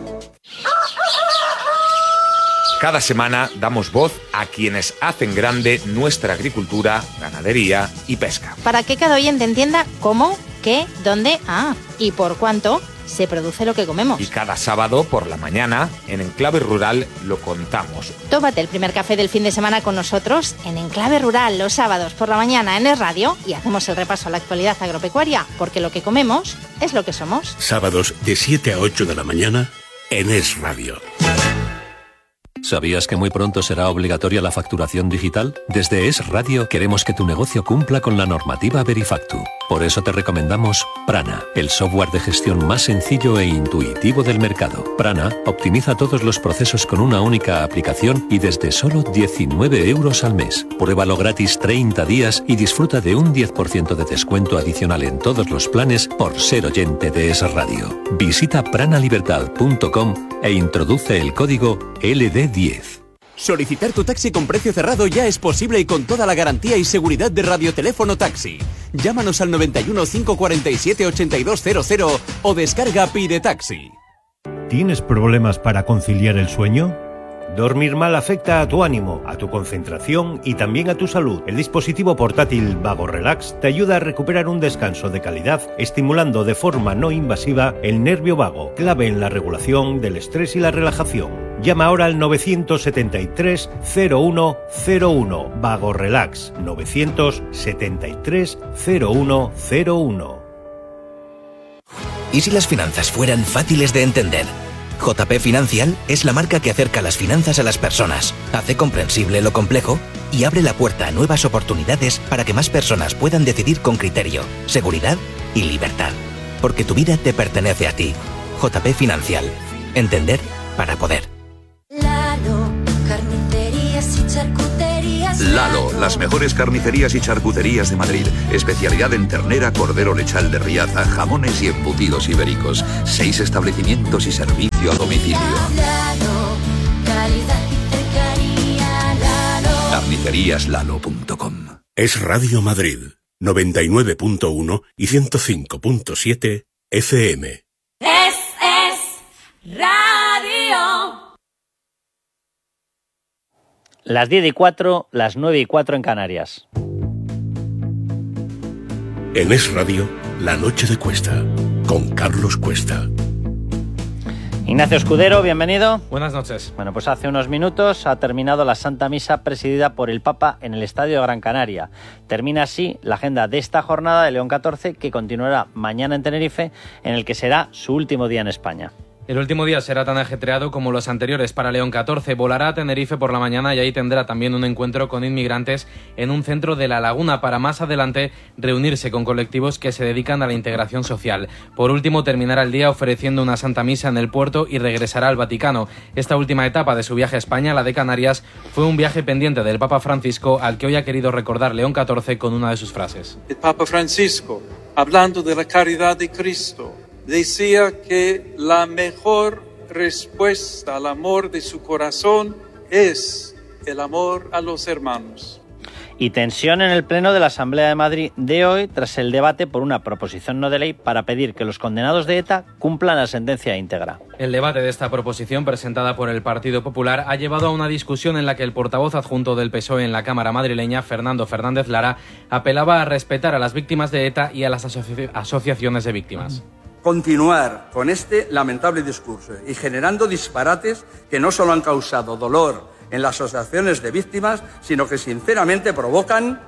Cada semana damos voz a quienes hacen grande nuestra agricultura, ganadería y pesca. Para que cada oyente entienda cómo, qué, dónde, ah, y por cuánto se produce lo que comemos. Y cada sábado por la mañana, en Enclave Rural, lo contamos. Tómate el primer café del fin de semana con nosotros en Enclave Rural los sábados por la mañana en Es Radio y hacemos el repaso a la actualidad agropecuaria, porque lo que comemos es lo que somos. Sábados de siete a ocho de la mañana en Es Radio. ¿Sabías que muy pronto será obligatoria la facturación digital? Desde Es Radio queremos que tu negocio cumpla con la normativa Verifactu. Por eso te recomendamos Prana, el software de gestión más sencillo e intuitivo del mercado. Prana optimiza todos los procesos con una única aplicación y desde solo diecinueve euros al mes. Pruébalo gratis treinta días y disfruta de un diez por ciento de descuento adicional en todos los planes por ser oyente de Es Radio. Visita pranalibertad punto com e introduce el código L D diez. Solicitar tu taxi con precio cerrado ya es posible y con toda la garantía y seguridad de Radioteléfono Taxi. Llámanos al noventa y uno, cinco cuarenta y siete, ochenta y dos cero cero o descarga Pide Taxi. ¿Tienes problemas para conciliar el sueño? Dormir mal afecta a tu ánimo, a tu concentración y también a tu salud. El dispositivo portátil Vago Relax te ayuda a recuperar un descanso de calidad, estimulando de forma no invasiva el nervio vago, clave en la regulación del estrés y la relajación. Llama ahora al novecientos setenta y tres cero uno cero uno. Vago Relax. novecientos setenta y tres cero uno cero uno. ¿Y si las finanzas fueran fáciles de entender? J P Financial es la marca que acerca las finanzas a las personas, hace comprensible lo complejo y abre la puerta a nuevas oportunidades para que más personas puedan decidir con criterio, seguridad y libertad. Porque tu vida te pertenece a ti. J P Financial. Entender para poder. Lalo, carnicerías y charcuterías. Lalo, las mejores carnicerías y charcuterías de Madrid. Especialidad en ternera, cordero lechal de Riaza, jamones y embutidos ibéricos. Seis establecimientos y servicio a domicilio. Lalo, calidad y cercanía. Lalo. carnicerías lalo punto com. Es Radio Madrid, noventa y nueve punto uno y ciento cinco punto siete F M. Es, es radio. Las diez y cuatro, las nueve y cuatro en Canarias. En Es Radio, La Noche de Cuesta, con Carlos Cuesta. Ignacio Escudero, bienvenido. Buenas noches. Bueno, pues hace unos minutos ha terminado la Santa Misa presidida por el Papa en el Estadio de Gran Canaria. Termina así la agenda de esta jornada de León catorce, que continuará mañana en Tenerife, en el que será su último día en España. El último día será tan ajetreado como los anteriores para León catorce. Volará a Tenerife por la mañana y ahí tendrá también un encuentro con inmigrantes en un centro de La Laguna para más adelante reunirse con colectivos que se dedican a la integración social. Por último, terminará el día ofreciendo una Santa Misa en el puerto y regresará al Vaticano. Esta última etapa de su viaje a España, la de Canarias, fue un viaje pendiente del Papa Francisco, al que hoy ha querido recordar León catorce con una de sus frases. El Papa Francisco, hablando de la caridad de Cristo, decía que la mejor respuesta al amor de su corazón es el amor a los hermanos. Y tensión en el Pleno de la Asamblea de Madrid de hoy tras el debate por una proposición no de ley para pedir que los condenados de ETA cumplan la sentencia íntegra. El debate de esta proposición presentada por el Partido Popular ha llevado a una discusión en la que el portavoz adjunto del P S O E en la Cámara madrileña, Fernando Fernández Lara, apelaba a respetar a las víctimas de ETA y a las asoci- asociaciones de víctimas. Continuar con este lamentable discurso y generando disparates que no solo han causado dolor en las asociaciones de víctimas, sino que sinceramente provocan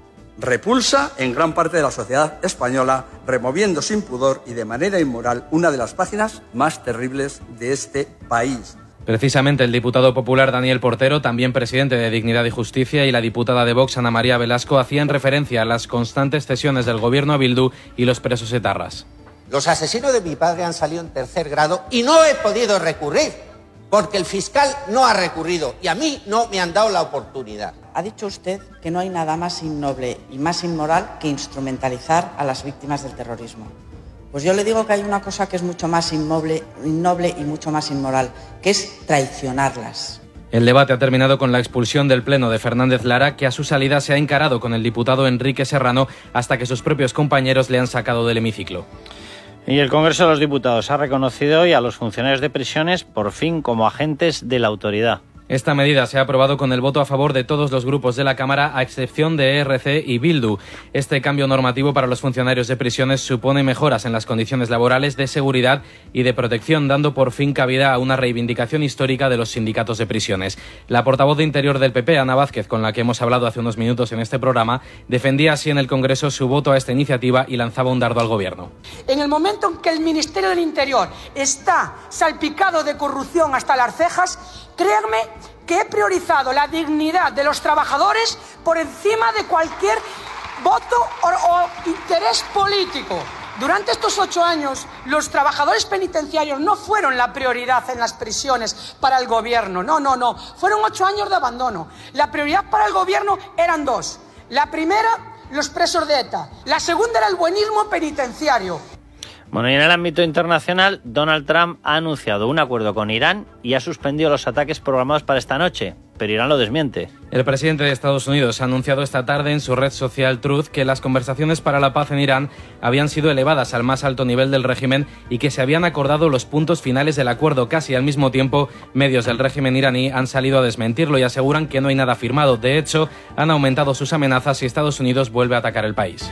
repulsa en gran parte de la sociedad española, removiendo sin pudor y de manera inmoral una de las páginas más terribles de este país. Precisamente el diputado popular Daniel Portero, también presidente de Dignidad y Justicia, y la diputada de Vox Ana María Velasco hacían referencia a las constantes cesiones del gobierno a Bildu y los presos etarras. Los asesinos de mi padre han salido en tercer grado y no he podido recurrir, porque el fiscal no ha recurrido y a mí no me han dado la oportunidad. Ha dicho usted que no hay nada más innoble y más inmoral que instrumentalizar a las víctimas del terrorismo. Pues yo le digo que hay una cosa que es mucho más innoble, innoble y mucho más inmoral, que es traicionarlas. El debate ha terminado con la expulsión del Pleno de Fernández Lara, que a su salida se ha encarado con el diputado Enrique Serrano hasta que sus propios compañeros le han sacado del hemiciclo. Y el Congreso de los Diputados ha reconocido hoy a los funcionarios de prisiones, por fin, como agentes de la autoridad. Esta medida se ha aprobado con el voto a favor de todos los grupos de la Cámara, a excepción de E R C y Bildu. Este cambio normativo para los funcionarios de prisiones supone mejoras en las condiciones laborales, de seguridad y de protección, dando por fin cabida a una reivindicación histórica de los sindicatos de prisiones. La portavoz de Interior del P P, Ana Vázquez, con la que hemos hablado hace unos minutos en este programa, defendía así en el Congreso su voto a esta iniciativa y lanzaba un dardo al Gobierno. En el momento en que el Ministerio del Interior está salpicado de corrupción hasta las cejas, créanme que he priorizado la dignidad de los trabajadores por encima de cualquier voto o, o interés político. Durante estos ocho años, los trabajadores penitenciarios no fueron la prioridad en las prisiones para el gobierno. No, no, no. Fueron ocho años de abandono. La prioridad para el gobierno eran dos. La primera, los presos de ETA. La segunda era el buenismo penitenciario. Bueno, y en el ámbito internacional, Donald Trump ha anunciado un acuerdo con Irán y ha suspendido los ataques programados para esta noche. pero Irán lo desmiente. El presidente de Estados Unidos ha anunciado esta tarde en su red social Truth que las conversaciones para la paz en Irán habían sido elevadas al más alto nivel del régimen y que se habían acordado los puntos finales del acuerdo. Casi al mismo tiempo, medios del régimen iraní han salido a desmentirlo y aseguran que no hay nada firmado. De hecho, han aumentado sus amenazas si Estados Unidos vuelve a atacar el país.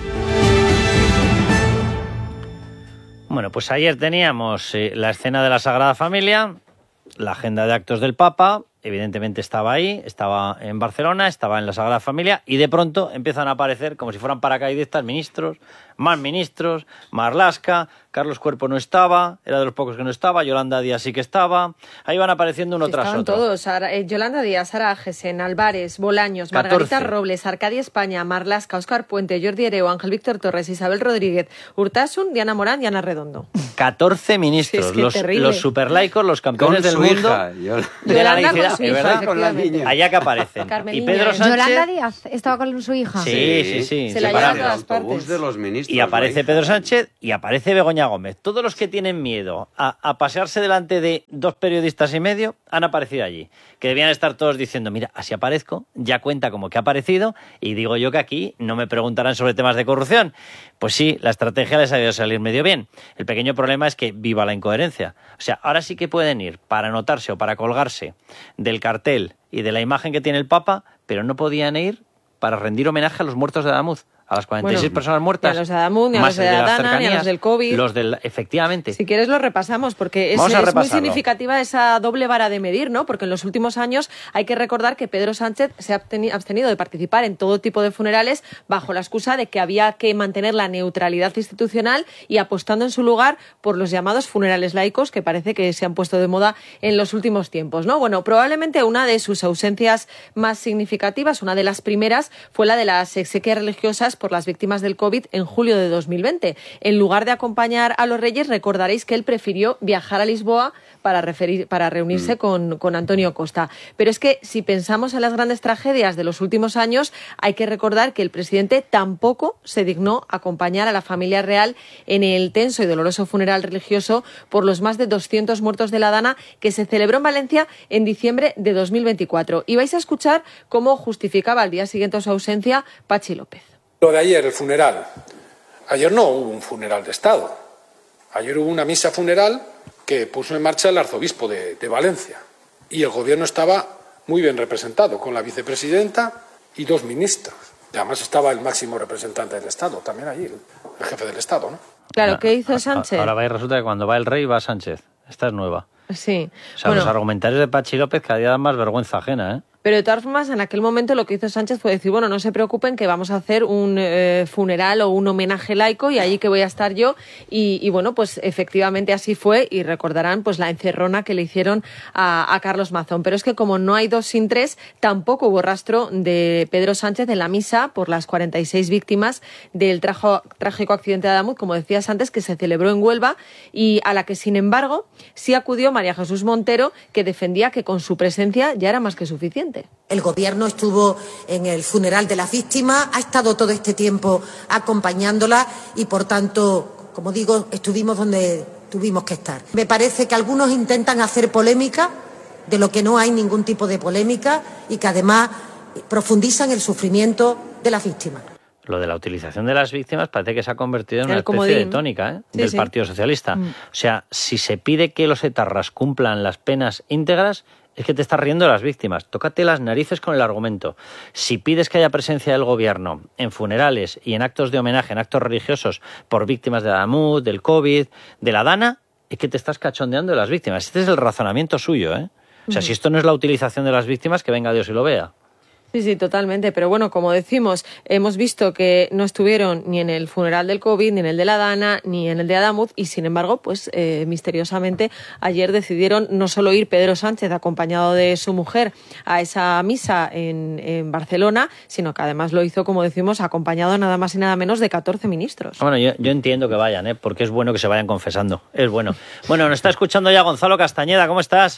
Bueno, pues ayer teníamos eh, la escena de la Sagrada Familia, la agenda de actos del Papa. Evidentemente estaba ahí, estaba en Barcelona, estaba en la Sagrada Familia y de pronto empiezan a aparecer como si fueran paracaidistas ministros, más ministros, Marlaska, Carlos Cuerpo no estaba, era de los pocos que no estaba, Yolanda Díaz sí que estaba, ahí van apareciendo uno Sí, tras estaban otro. todos, Sara- eh, Yolanda Díaz, Sara Agesen, Álvarez, Bolaños, catorce. Margarita Robles, Arcadia España, Marlaska, Óscar Puente, Jordi Hereu, Ángel Víctor Torres, Isabel Rodríguez, Urtasun, Diana Morán y Ana Redondo. catorce ministros, Sí, es que los, terrible. los superlaicos, los campeones Con del su mundo hija, Yol- de la Yolanda con laicidad, su ¿es hija, verdad? Con la niña. Allá que aparecen. Carmen Y Niña, Pedro ¿eh? Sánchez... Yolanda Díaz estaba con su hija. Sí, sí, sí. Se la separados. llevan a todas autobús partes. de los ministros. Y aparece la Pedro hija. Sánchez y aparece Begoña Gómez. Todos los que tienen miedo a, a pasearse delante de dos periodistas y medio han aparecido allí. Que debían estar todos diciendo, mira, así aparezco, ya cuenta como que ha aparecido y digo yo que aquí no me preguntarán sobre temas de corrupción. Pues sí, la estrategia les ha debido salir medio bien. El pequeño problema es que viva la incoherencia. O sea, ahora sí que pueden ir para anotarse o para colgarse del cartel y de la imagen que tiene el Papa, pero no podían ir para rendir homenaje a los muertos de Adamuz. A las cuarenta y seis Bueno, personas muertas. ni a los de Adamuz, ni a más los de el las Adana, ni a cercanías, los del COVID. Los del, efectivamente. Si quieres lo repasamos, porque es, Vamos a es muy repasarlo. significativa esa doble vara de medir, ¿no? Porque en los últimos años hay que recordar que Pedro Sánchez se ha absteni- abstenido de participar en todo tipo de funerales bajo la excusa de que había que mantener la neutralidad institucional y apostando en su lugar por los llamados funerales laicos, que parece que se han puesto de moda en los últimos tiempos, ¿no? Bueno, probablemente una de sus ausencias más significativas, una de las primeras, fue la de las exequias religiosas por las víctimas del COVID en julio de dos mil veinte. En lugar de acompañar a los reyes, recordaréis que él prefirió viajar a Lisboa para, referir, para reunirse mm. con, con Antonio Costa. Pero es que si pensamos en las grandes tragedias de los últimos años, hay que recordar que el presidente tampoco se dignó acompañar a la familia real en el tenso y doloroso funeral religioso por los más de doscientos muertos de la Dana que se celebró en Valencia en diciembre de dos mil veinticuatro. Y vais a escuchar cómo justificaba al día siguiente su ausencia Pachi López. Lo de ayer, el funeral. Ayer no hubo un funeral de Estado. Ayer hubo una misa funeral que puso en marcha el arzobispo de, de Valencia. Y el gobierno estaba muy bien representado, con la vicepresidenta y dos ministros. Y además estaba el máximo representante del Estado, también allí, el, el jefe del Estado, ¿no? Claro, ¿qué hizo Sánchez? Ahora va y resulta que cuando va el rey va Sánchez. Esta es nueva. Sí. O sea, bueno, los argumentarios de Pachi López cada día dan más vergüenza ajena, ¿eh? Pero de todas formas, en aquel momento lo que hizo Sánchez fue decir, bueno, no se preocupen que vamos a hacer un eh, funeral o un homenaje laico y allí que voy a estar yo. Y, y bueno, pues efectivamente así fue y recordarán pues la encerrona que le hicieron a, a Carlos Mazón. Pero es que como no hay dos sin tres, tampoco hubo rastro de Pedro Sánchez en la misa por las cuarenta y seis víctimas del trajo, trágico accidente de Adamuz, como decías antes, que se celebró en Huelva y a la que, sin embargo, sí acudió María Jesús Montero, que defendía que con su presencia ya era más que suficiente. El gobierno estuvo en el funeral de las víctimas, ha estado todo este tiempo acompañándola y, por tanto, como digo, estuvimos donde tuvimos que estar. Me parece que algunos intentan hacer polémica de lo que no hay ningún tipo de polémica y que además profundizan el sufrimiento de las víctimas. Lo de la utilización de las víctimas parece que se ha convertido en El una especie comodín. de tónica, ¿eh? Sí, del sí. Partido Socialista. Mm. O sea, si se pide que los etarras cumplan las penas íntegras, es que te estás riendo de las víctimas. Tócate las narices con el argumento. Si pides que haya presencia del gobierno en funerales y en actos de homenaje, en actos religiosos por víctimas de Adamuz, del COVID, de la Dana, es que te estás cachondeando de las víctimas. Este es el razonamiento suyo, ¿eh? O sea, Ujú. si esto no es la utilización de las víctimas, que venga Dios y lo vea. Sí, sí, totalmente. Pero bueno, como decimos, hemos visto que no estuvieron ni en el funeral del COVID, ni en el de la Dana, ni en el de Adamuz, y sin embargo, pues eh, misteriosamente ayer decidieron no solo ir Pedro Sánchez acompañado de su mujer a esa misa en, en Barcelona, sino que además lo hizo, como decimos, acompañado nada más y nada menos de catorce ministros. Bueno, yo, yo entiendo que vayan, ¿eh? Porque es bueno que se vayan confesando. Es bueno. Bueno, nos está escuchando ya Gonzalo Castañeda. ¿Cómo estás?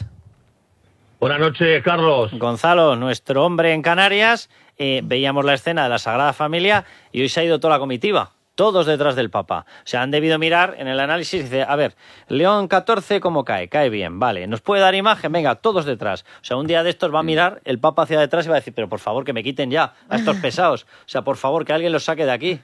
Buenas noches, Carlos. Gonzalo, nuestro hombre en Canarias. Eh, veíamos la escena de la Sagrada Familia y hoy se ha ido toda la comitiva. todos detrás del Papa. O sea, han debido mirar en el análisis y dice, a ver, León catorce, ¿cómo cae? Cae bien, vale. ¿Nos puede dar imagen? Venga, todos detrás. O sea, un día de estos va a mirar el Papa hacia detrás y va a decir, pero por favor, que me quiten ya a estos pesados. O sea, por favor, que alguien los saque de aquí.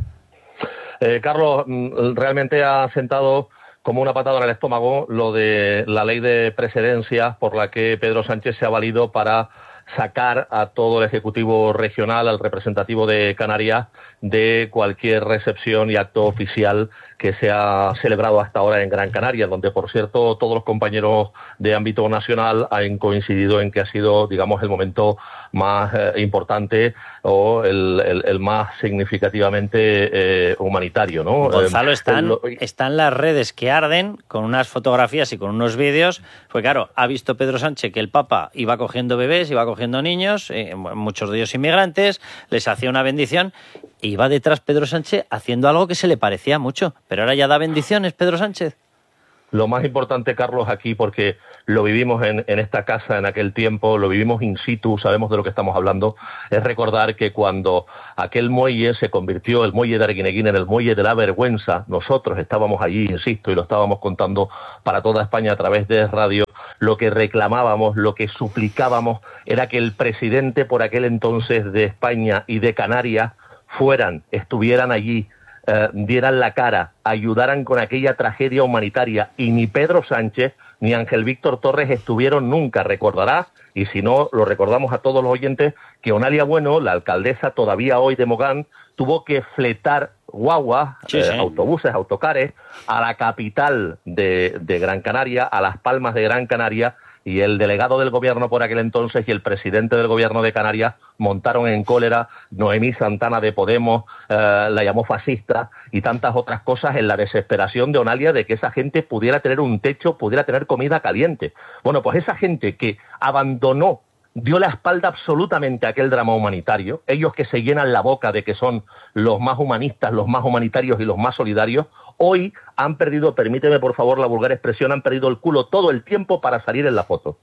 Eh, Carlos, realmente ha sentado como una patada en el estómago lo de la ley de precedencia por la que Pedro Sánchez se ha valido para sacar a todo el Ejecutivo regional, al representativo de Canarias, de cualquier recepción y acto oficial que se ha celebrado hasta ahora en Gran Canaria, donde, por cierto, todos los compañeros de ámbito nacional han coincidido en que ha sido, digamos, el momento más eh, importante o el, el, el más significativamente eh, humanitario, ¿no? Gonzalo, están, Eh, están las redes que arden con unas fotografías y con unos vídeos, pues claro, ha visto Pedro Sánchez que el Papa iba cogiendo bebés, iba cogiendo niños, eh, muchos de ellos inmigrantes, les hacía una bendición y iba detrás Pedro Sánchez haciendo algo que se le parecía mucho, pero ahora ya da bendiciones Pedro Sánchez. Lo más importante, Carlos, aquí, porque lo vivimos en, en esta casa en aquel tiempo, lo vivimos in situ, sabemos de lo que estamos hablando, es recordar que cuando aquel muelle se convirtió, el muelle de Arguineguín, en el muelle de la vergüenza, nosotros estábamos allí, insisto, y lo estábamos contando para toda España a través de radio, lo que reclamábamos, lo que suplicábamos, era que el presidente por aquel entonces de España y de Canarias fueran, estuvieran allí, Eh, dieran la cara, ayudaran con aquella tragedia humanitaria, y ni Pedro Sánchez ni Ángel Víctor Torres estuvieron nunca. Recordará, y si no, lo recordamos a todos los oyentes, que Onalia Bueno, la alcaldesa todavía hoy de Mogán, tuvo que fletar guaguas, Sí, eh, sí. autobuses, autocares, a la capital de, de Gran Canaria, a Las Palmas de Gran Canaria, y el delegado del gobierno por aquel entonces y el presidente del gobierno de Canarias montaron en cólera. Noemí Santana de Podemos eh, la llamó fascista y tantas otras cosas, en la desesperación de Onalia de que esa gente pudiera tener un techo, pudiera tener comida caliente. Bueno, pues esa gente que abandonó, dio la espalda absolutamente a aquel drama humanitario, ellos que se llenan la boca de que son los más humanistas, los más humanitarios y los más solidarios, hoy han perdido, permíteme por favor la vulgar expresión, han perdido el culo todo el tiempo para salir en la foto.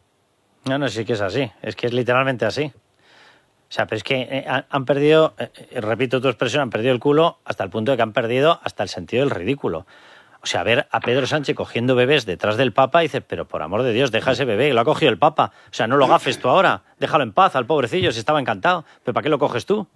No, no, sí que es así, es que es literalmente así. O sea, pero es que eh, han, han perdido, eh, eh, repito tu expresión, han perdido el culo hasta el punto de que han perdido hasta el sentido del ridículo. O sea, ver a Pedro Sánchez cogiendo bebés detrás del Papa y dices, pero por amor de Dios, deja ese bebé, lo ha cogido el Papa. O sea, no lo gafes tú ahora, déjalo en paz al pobrecillo, si estaba encantado. ¿Pero para qué lo coges tú?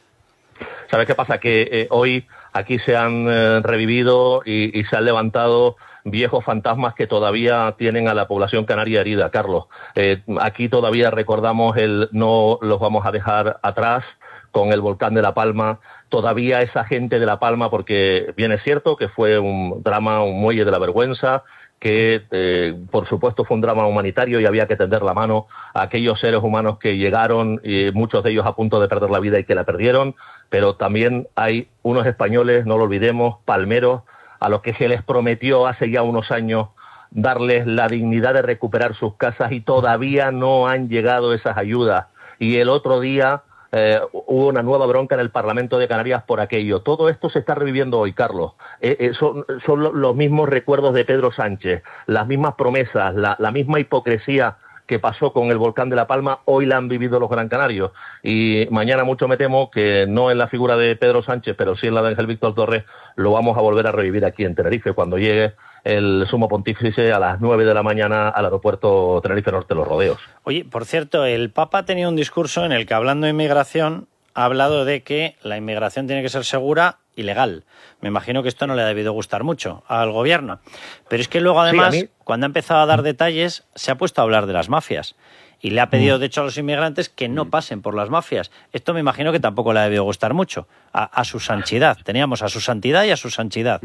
¿Sabes qué pasa? Que eh, hoy aquí se han eh, revivido y, y se han levantado viejos fantasmas que todavía tienen a la población canaria herida, Carlos. Eh, aquí todavía recordamos el no los vamos a dejar atrás con el volcán de La Palma. Todavía esa gente de La Palma, porque bien es cierto que fue un drama, un muelle de la vergüenza, que eh, por supuesto fue un drama humanitario y había que tender la mano a aquellos seres humanos que llegaron, y muchos de ellos a punto de perder la vida y que la perdieron, pero también hay unos españoles, no lo olvidemos, palmeros, a los que se les prometió hace ya unos años darles la dignidad de recuperar sus casas y todavía no han llegado esas ayudas. Y el otro día Eh, hubo una nueva bronca en el Parlamento de Canarias por aquello. Todo esto se está reviviendo hoy, Carlos. Eh, eh, son son lo, los mismos recuerdos de Pedro Sánchez, las mismas promesas, la, la misma hipocresía que pasó con el volcán de La Palma, hoy la han vivido los gran canarios. Y mañana mucho me temo que no en la figura de Pedro Sánchez, pero sí en la de Ángel Víctor Torres, lo vamos a volver a revivir aquí en Tenerife, cuando llegue el sumo pontífice a las nueve de la mañana al aeropuerto Tenerife Norte Los Rodeos. Oye, por cierto, el Papa ha tenido un discurso en el que, hablando de inmigración, ha hablado de que la inmigración tiene que ser segura y legal. Me imagino que esto no le ha debido gustar mucho al gobierno. Pero es que luego, además, sí, cuando ha empezado a dar detalles, se ha puesto a hablar de las mafias. Y le ha pedido, de hecho, a los inmigrantes que no pasen por las mafias. Esto me imagino que tampoco le ha debido gustar mucho. A, a su santidad. Teníamos a su santidad y a su santidad.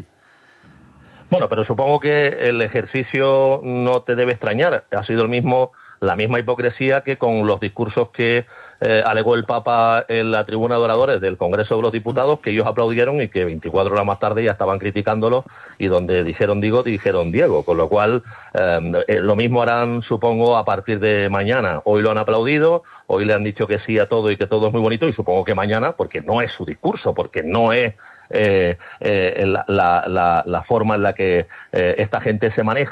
Bueno, pero supongo que el ejercicio no te debe extrañar. Ha sido el mismo, la misma hipocresía que con los discursos que eh, alegó el Papa en la tribuna de oradores del Congreso de los Diputados, que ellos aplaudieron y que veinticuatro horas más tarde ya estaban criticándolo, y donde dijeron digo, dijeron Diego, con lo cual eh, eh, lo mismo harán, supongo, a partir de mañana. Hoy lo han aplaudido, hoy le han dicho que sí a todo y que todo es muy bonito, y supongo que mañana, porque no es su discurso, porque no es Eh, eh, la, la, la, la forma en la que eh, esta gente se maneja,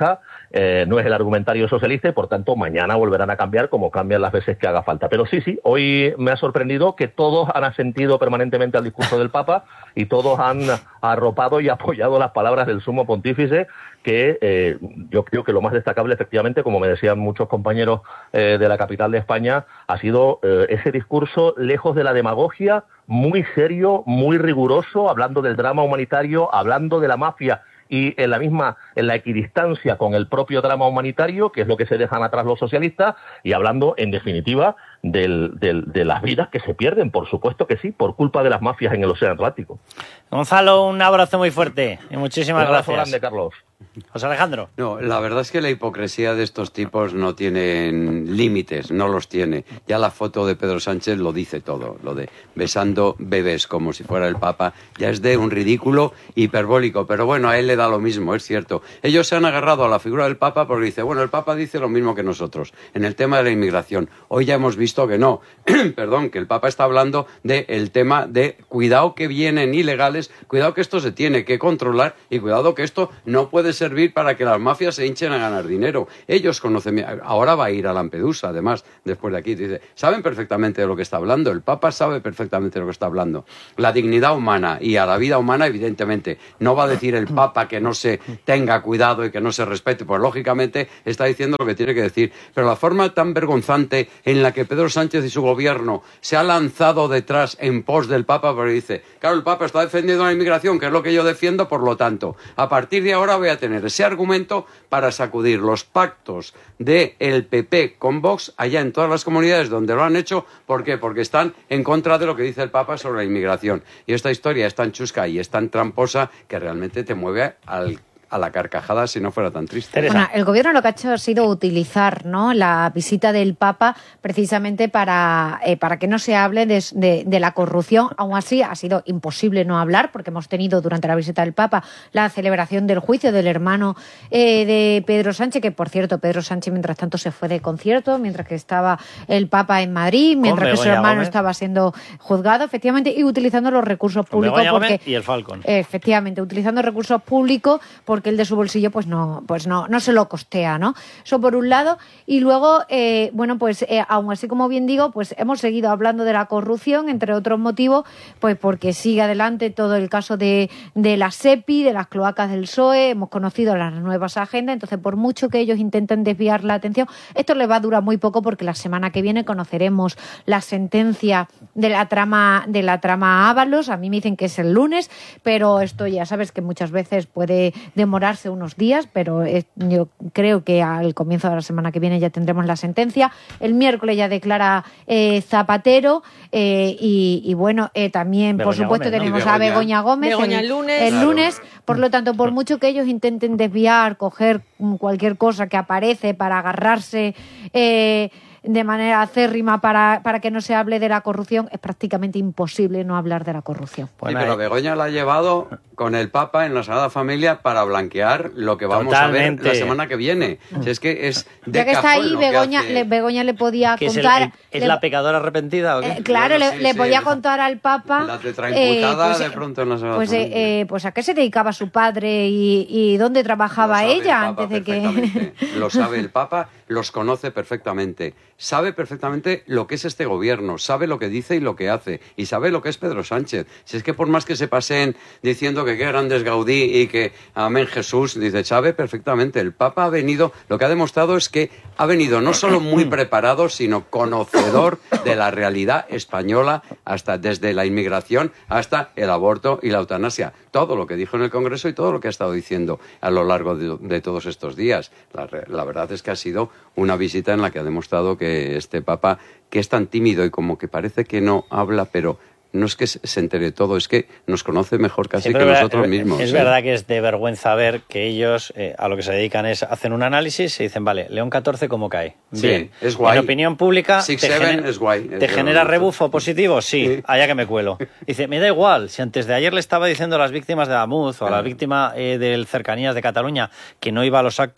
eh, no es el argumentario socialista y por tanto mañana volverán a cambiar como cambian las veces que haga falta. Pero sí, sí, hoy me ha sorprendido que todos han asentido permanentemente al discurso del Papa y todos han arropado y apoyado las palabras del Sumo Pontífice, que eh, yo creo que lo más destacable, efectivamente, como me decían muchos compañeros eh, de la capital de España, ha sido eh, ese discurso lejos de la demagogia, muy serio, muy riguroso, hablando del drama humanitario, hablando de la mafia y en la misma, en la equidistancia con el propio drama humanitario, que es lo que se dejan atrás los socialistas, y hablando, en definitiva, del, del, de las vidas que se pierden, por supuesto que sí, por culpa de las mafias en el Océano Atlántico. Gonzalo, un abrazo muy fuerte y muchísimas un abrazo gracias. grande, Carlos. José Alejandro. No, la verdad es que la hipocresía de estos tipos no tiene límites, no los tiene. Ya la foto de Pedro Sánchez lo dice todo, lo de besando bebés como si fuera el Papa, ya es de un ridículo hiperbólico, pero bueno, a él le da lo mismo, es cierto. Ellos se han agarrado a la figura del Papa porque dice, bueno, el Papa dice lo mismo que nosotros en el tema de la inmigración. Hoy ya hemos visto que no, perdón, que el Papa está hablando del tema de cuidado que vienen ilegales, cuidado que esto se tiene que controlar y cuidado que esto no puede servir para que las mafias se hinchen a ganar dinero. Ellos conocen, ahora va a ir a Lampedusa, además, después de aquí, dice, saben perfectamente de lo que está hablando, el Papa sabe perfectamente de lo que está hablando. La dignidad humana y a la vida humana, evidentemente, no va a decir el Papa que no se tenga cuidado y que no se respete, pues lógicamente está diciendo lo que tiene que decir, pero la forma tan vergonzante en la que Pedro Sánchez y su gobierno se ha lanzado detrás en pos del Papa, porque dice, claro, el Papa está defendiendo la inmigración, que es lo que yo defiendo, por lo tanto, a partir de ahora voy a tener ese argumento para sacudir los pactos del P P con Vox allá en todas las comunidades donde lo han hecho. ¿Por qué? Porque están en contra de lo que dice el Papa sobre la inmigración. Y esta historia es tan chusca y es tan tramposa que realmente te mueve al a la carcajada si no fuera tan triste. Bueno, el gobierno lo que ha hecho ha sido utilizar, ¿no?, la visita del Papa precisamente para, eh, para que no se hable de, de, de la corrupción. Aún así ha sido imposible no hablar porque hemos tenido durante la visita del Papa la celebración del juicio del hermano eh, de Pedro Sánchez, que por cierto Pedro Sánchez mientras tanto se fue de concierto mientras que estaba el Papa en Madrid, mientras que su hermano Gómez. estaba siendo juzgado, efectivamente, y utilizando los recursos públicos porque, y el Falcon. Efectivamente, utilizando recursos públicos porque el de su bolsillo pues no pues no no se lo costea, ¿no? Eso por un lado. Y luego, eh, bueno, pues eh, aún así, como bien digo, pues hemos seguido hablando de la corrupción, entre otros motivos, pues porque sigue adelante todo el caso de, de la SEPI, de las cloacas del P S O E, hemos conocido las nuevas agendas, entonces por mucho que ellos intenten desviar la atención, esto les va a durar muy poco porque la semana que viene conoceremos la sentencia de la trama de la trama Ábalos. A mí me dicen que es el lunes, pero esto ya sabes que muchas veces puede demorarse unos días, pero es, yo creo que al comienzo de la semana que viene ya tendremos la sentencia. El miércoles ya declara eh, Zapatero eh, y, y bueno, eh, también Begoña por supuesto Gómez, ¿no? tenemos Begoña, a Begoña Gómez Begoña el, el lunes, el claro. lunes. Por lo tanto, por mucho que ellos intenten desviar, coger cualquier cosa que aparece para agarrarse eh, de manera acérrima para, para que no se hable de la corrupción, es prácticamente imposible no hablar de la corrupción. Sí, pero Begoña la ha llevado con el Papa en la Sagrada Familia para blanquear lo que vamos Totalmente. a ver la semana que viene. Si es que es de Ya que está cajón ahí, lo que Begoña hace. le, Begoña le podía ¿Qué es, el- contar... el- ¿Es le- la pecadora arrepentida o qué? eh, claro, Bueno, le, sí, le sí. podía contar al Papa... La tetraimputada eh, pues, de pronto en la Sagrada Pues, Familia. eh, eh, pues a qué se dedicaba su padre y, y dónde trabajaba Lo sabe ella el Papa antes de que... perfectamente. Lo sabe el Papa, los conoce perfectamente. Sabe perfectamente lo que es este gobierno, sabe lo que dice y lo que hace, y sabe lo que es Pedro Sánchez. Si es que por más que se pasen diciendo que qué grandes Gaudí y que amén Jesús, dice, sabe perfectamente. El Papa ha venido, lo que ha demostrado es que ha venido no solo muy preparado, sino conocedor de la realidad española, hasta desde la inmigración hasta el aborto y la eutanasia. Todo lo que dijo en el Congreso y todo lo que ha estado diciendo a lo largo de, de todos estos días. La, la verdad es que ha sido una visita en la que ha demostrado que este Papa, que es tan tímido y como que parece que no habla, pero no es que se entere todo, es que nos conoce mejor casi Sí, que pero nosotros es, mismos. Es ¿eh? verdad que es de vergüenza ver que ellos eh, a lo que se dedican es hacen un análisis y dicen, vale, León catorce, ¿cómo cae? Sí, Bien. es guay. En opinión pública, Six, te, seven genera, es guay. ¿te Es genera guay. rebufo positivo? Sí, sí, allá que me cuelo. Dice, me da igual, si antes de ayer le estaba diciendo a las víctimas de Amuz o a la víctima eh, del Cercanías de Cataluña que no iba a los actos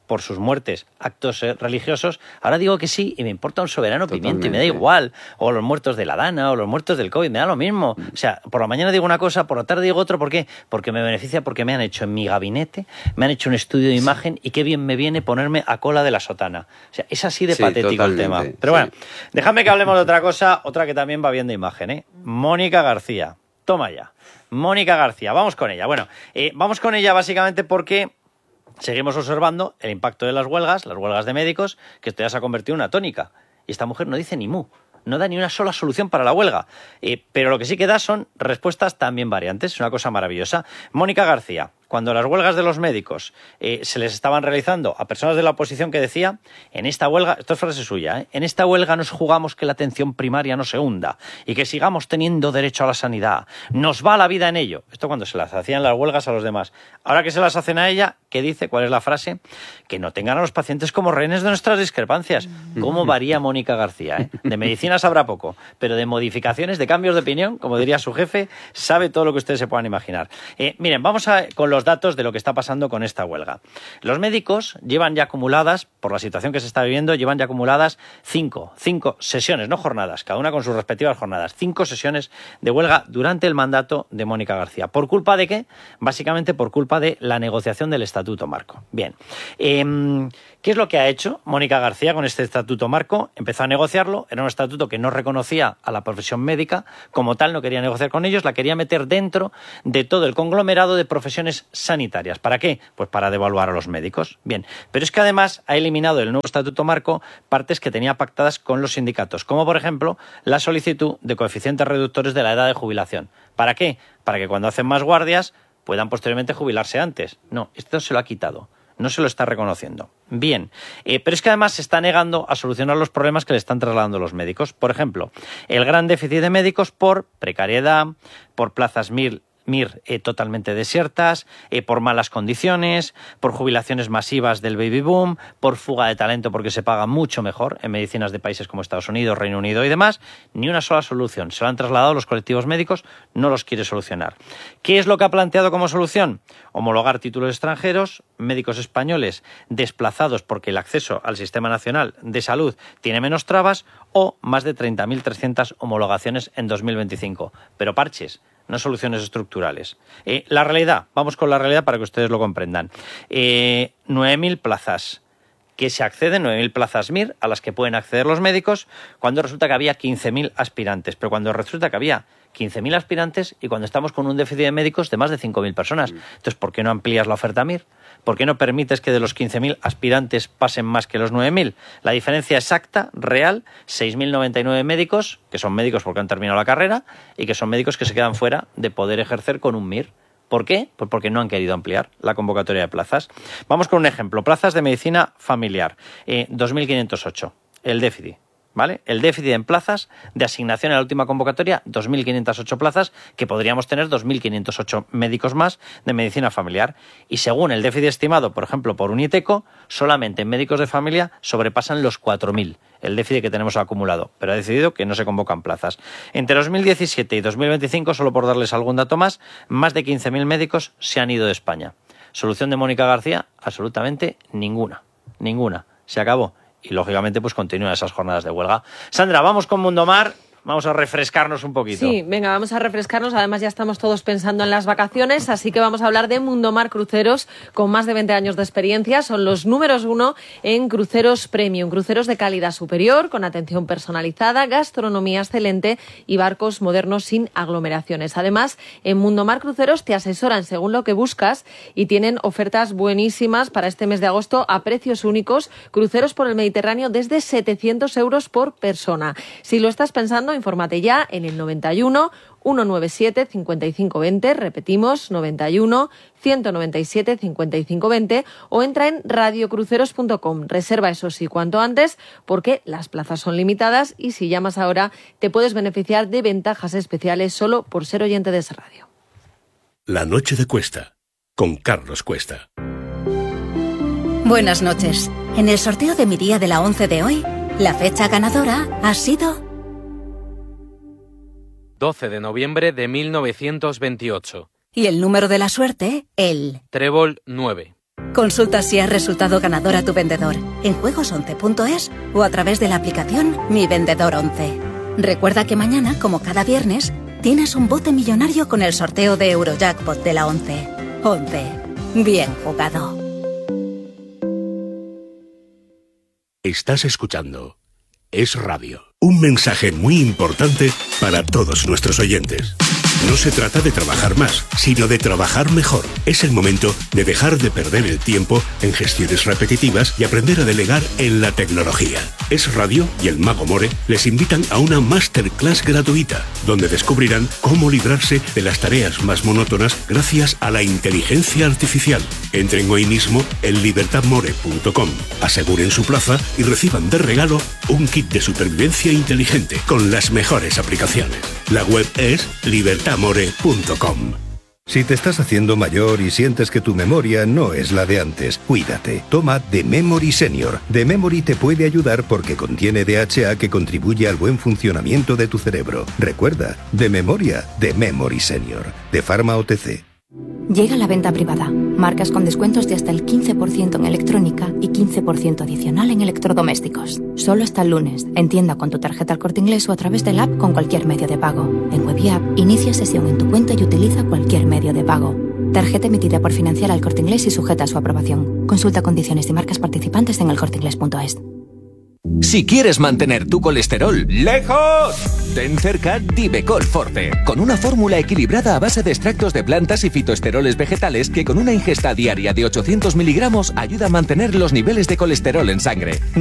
por sus muertes actos eh, religiosos, ahora digo que sí y me importa un soberano pimiento y me da Totalmente. igual. O los muertos de la Dana o los muertos del COVID, me da lo mismo. O sea, por la mañana digo una cosa, por la tarde digo otra. ¿Por qué? Porque me beneficia, porque me han hecho en mi gabinete, me han hecho un estudio de imagen y qué bien me viene ponerme a cola de la sotana. O sea, es así de Sí, patético totalmente, el tema. Pero sí. bueno, déjame que hablemos de otra cosa, otra que también va bien de imagen, ¿eh? Mónica García. Toma ya. Mónica García, vamos con ella. Bueno, eh, vamos con ella básicamente porque seguimos observando el impacto de las huelgas, las huelgas de médicos, que esto ya se ha convertido en una tónica. Y esta mujer no dice ni mu. No da ni una sola solución para la huelga. Eh, pero lo que sí que da son respuestas también variantes. Es una cosa maravillosa. Mónica García, cuando las huelgas de los médicos eh, se les estaban realizando a personas de la oposición que decía, en esta huelga, esto es frase suya, ¿eh? En esta huelga nos jugamos que la atención primaria no se hunda y que sigamos teniendo derecho a la sanidad. Nos va la vida en ello. Esto cuando se las hacían las huelgas a los demás. Ahora que se las hacen a ella, ¿qué dice? ¿Cuál es la frase? Que no tengan a los pacientes como rehenes de nuestras discrepancias. ¿Cómo varía Mónica García? ¿eh? De medicina sabrá poco, pero de modificaciones, de cambios de opinión, como diría su jefe, sabe todo lo que ustedes se puedan imaginar. Eh, miren, vamos a, con los datos de lo que está pasando con esta huelga. Los médicos llevan ya acumuladas, por la situación que se está viviendo, llevan ya acumuladas cinco, cinco sesiones, no jornadas, cada una con sus respectivas jornadas, cinco sesiones de huelga durante el mandato de Mónica García. ¿Por culpa de qué? Básicamente por culpa de la negociación del Estatuto Marco. Bien, eh, ¿qué es lo que ha hecho Mónica García con este Estatuto Marco? Empezó a negociarlo, era un estatuto que no reconocía a la profesión médica, como tal no quería negociar con ellos, la quería meter dentro de todo el conglomerado de profesiones sanitarias. ¿Para qué? Pues para devaluar a los médicos. Bien, pero es que además ha eliminado el nuevo Estatuto Marco partes que tenía pactadas con los sindicatos, como por ejemplo la solicitud de coeficientes reductores de la edad de jubilación. ¿Para qué? Para que cuando hacen más guardias puedan posteriormente jubilarse antes. No, esto se lo ha quitado. No se lo está reconociendo. Bien, eh, pero es que además se está negando a solucionar los problemas que le están trasladando los médicos. Por ejemplo, el gran déficit de médicos por precariedad, por plazas mil MIR eh, totalmente desiertas, eh, por malas condiciones, por jubilaciones masivas del baby boom, por fuga de talento porque se paga mucho mejor en medicinas de países como Estados Unidos, Reino Unido y demás. Ni una sola solución. Se lo han trasladado los colectivos médicos, no los quiere solucionar. ¿Qué es lo que ha planteado como solución? Homologar títulos extranjeros, médicos españoles desplazados porque el acceso al Sistema Nacional de Salud tiene menos trabas o más de treinta mil trescientas homologaciones en dos mil veinticinco. Pero parches, no soluciones estructurales. Eh, la realidad, vamos con la realidad para que ustedes lo comprendan. Eh, nueve mil plazas que se acceden, nueve mil plazas MIR a las que pueden acceder los médicos, cuando resulta que había quince mil aspirantes, pero cuando resulta que había quince mil aspirantes y cuando estamos con un déficit de médicos de más de cinco mil personas. Entonces, ¿por qué no amplías la oferta MIR? ¿Por qué no permites que de los quince mil aspirantes pasen más que los nueve mil? La diferencia exacta, real, seis mil noventa y nueve médicos, que son médicos porque han terminado la carrera, y que son médicos que se quedan fuera de poder ejercer con un MIR. ¿Por qué? Pues porque no han querido ampliar la convocatoria de plazas. Vamos con un ejemplo. Plazas de medicina familiar. Eh, dos mil quinientos ocho. El déficit. ¿Vale? El déficit en plazas de asignación en la última convocatoria, dos mil quinientas ocho plazas, que podríamos tener dos mil quinientos ocho médicos más de medicina familiar. Y según el déficit estimado, por ejemplo, por Uniteco, solamente en médicos de familia sobrepasan los cuatro mil, el déficit que tenemos acumulado. Pero ha decidido que no se convocan plazas. Entre dos mil diecisiete y dos mil veinticinco, solo por darles algún dato más, más de quince mil médicos se han ido de España. Solución de Mónica García, absolutamente ninguna. Ninguna. Se acabó. Y, lógicamente, pues continúan esas jornadas de huelga. Sandra, vamos con Mundomar. Vamos a refrescarnos un poquito. Sí, venga, vamos a refrescarnos. Además, ya estamos todos pensando en las vacaciones, así que vamos a hablar de Mundomar Cruceros, con más de veinte años de experiencia. Son los números uno en cruceros premium, cruceros de calidad superior, con atención personalizada, gastronomía excelente y barcos modernos sin aglomeraciones. Además, en Mundomar Cruceros te asesoran según lo que buscas y tienen ofertas buenísimas para este mes de agosto a precios únicos. Cruceros por el Mediterráneo desde setecientos euros por persona. Si lo estás pensando, infórmate ya en el noventa y uno, ciento noventa y siete, cincuenta y cinco veinte, repetimos, noventa y uno, ciento noventa y siete, cincuenta y cinco veinte, o entra en radiocruceros punto com. Reserva, eso sí, cuanto antes, porque las plazas son limitadas y si llamas ahora te puedes beneficiar de ventajas especiales solo por ser oyente de esa radio. La noche de Cuesta, con Carlos Cuesta. Buenas noches. En el sorteo de mi día de la once de hoy, la fecha ganadora ha sido doce de noviembre de mil novecientos veintiocho. Y el número de la suerte, el Trébol nueve. Consulta si has resultado ganador a tu vendedor en juegos once punto es o a través de la aplicación Mi Vendedor once. Recuerda que mañana, como cada viernes, tienes un bote millonario con el sorteo de Eurojackpot de la once. once. Bien jugado. Estás escuchando Es Radio. Un mensaje muy importante para todos nuestros oyentes. No se trata de trabajar más, sino de trabajar mejor. Es el momento de dejar de perder el tiempo en gestiones repetitivas y aprender a delegar en la tecnología. Es Radio y el Mago More les invitan a una masterclass gratuita, donde descubrirán cómo librarse de las tareas más monótonas gracias a la inteligencia artificial. Entren hoy mismo en libertad more punto com, aseguren su plaza y reciban de regalo un kit de supervivencia inteligente con las mejores aplicaciones. La web es libertad more punto com. Si te estás haciendo mayor y sientes que tu memoria no es la de antes, cuídate. Toma The Memory Senior. The Memory te puede ayudar porque contiene D H A que contribuye al buen funcionamiento de tu cerebro. Recuerda, de memoria, The Memory Senior. De Pharma O T C. Llega la venta privada. Marcas con descuentos de hasta el quince por ciento en electrónica y quince por ciento adicional en electrodomésticos. Solo hasta el lunes. En tienda con tu tarjeta Al Corte Inglés o a través del app con cualquier medio de pago. En web y app, inicia sesión en tu cuenta y utiliza cualquier medio de pago. Tarjeta emitida por Financiar Al Corte Inglés y sujeta a su aprobación. Consulta condiciones y marcas participantes en el corte inglés punto es. Si quieres mantener tu colesterol lejos, ten cerca Divecol Forte, con una fórmula equilibrada a base de extractos de plantas y fitoesteroles vegetales que con una ingesta diaria de ochocientos miligramos ayuda a mantener los niveles de colesterol en sangre.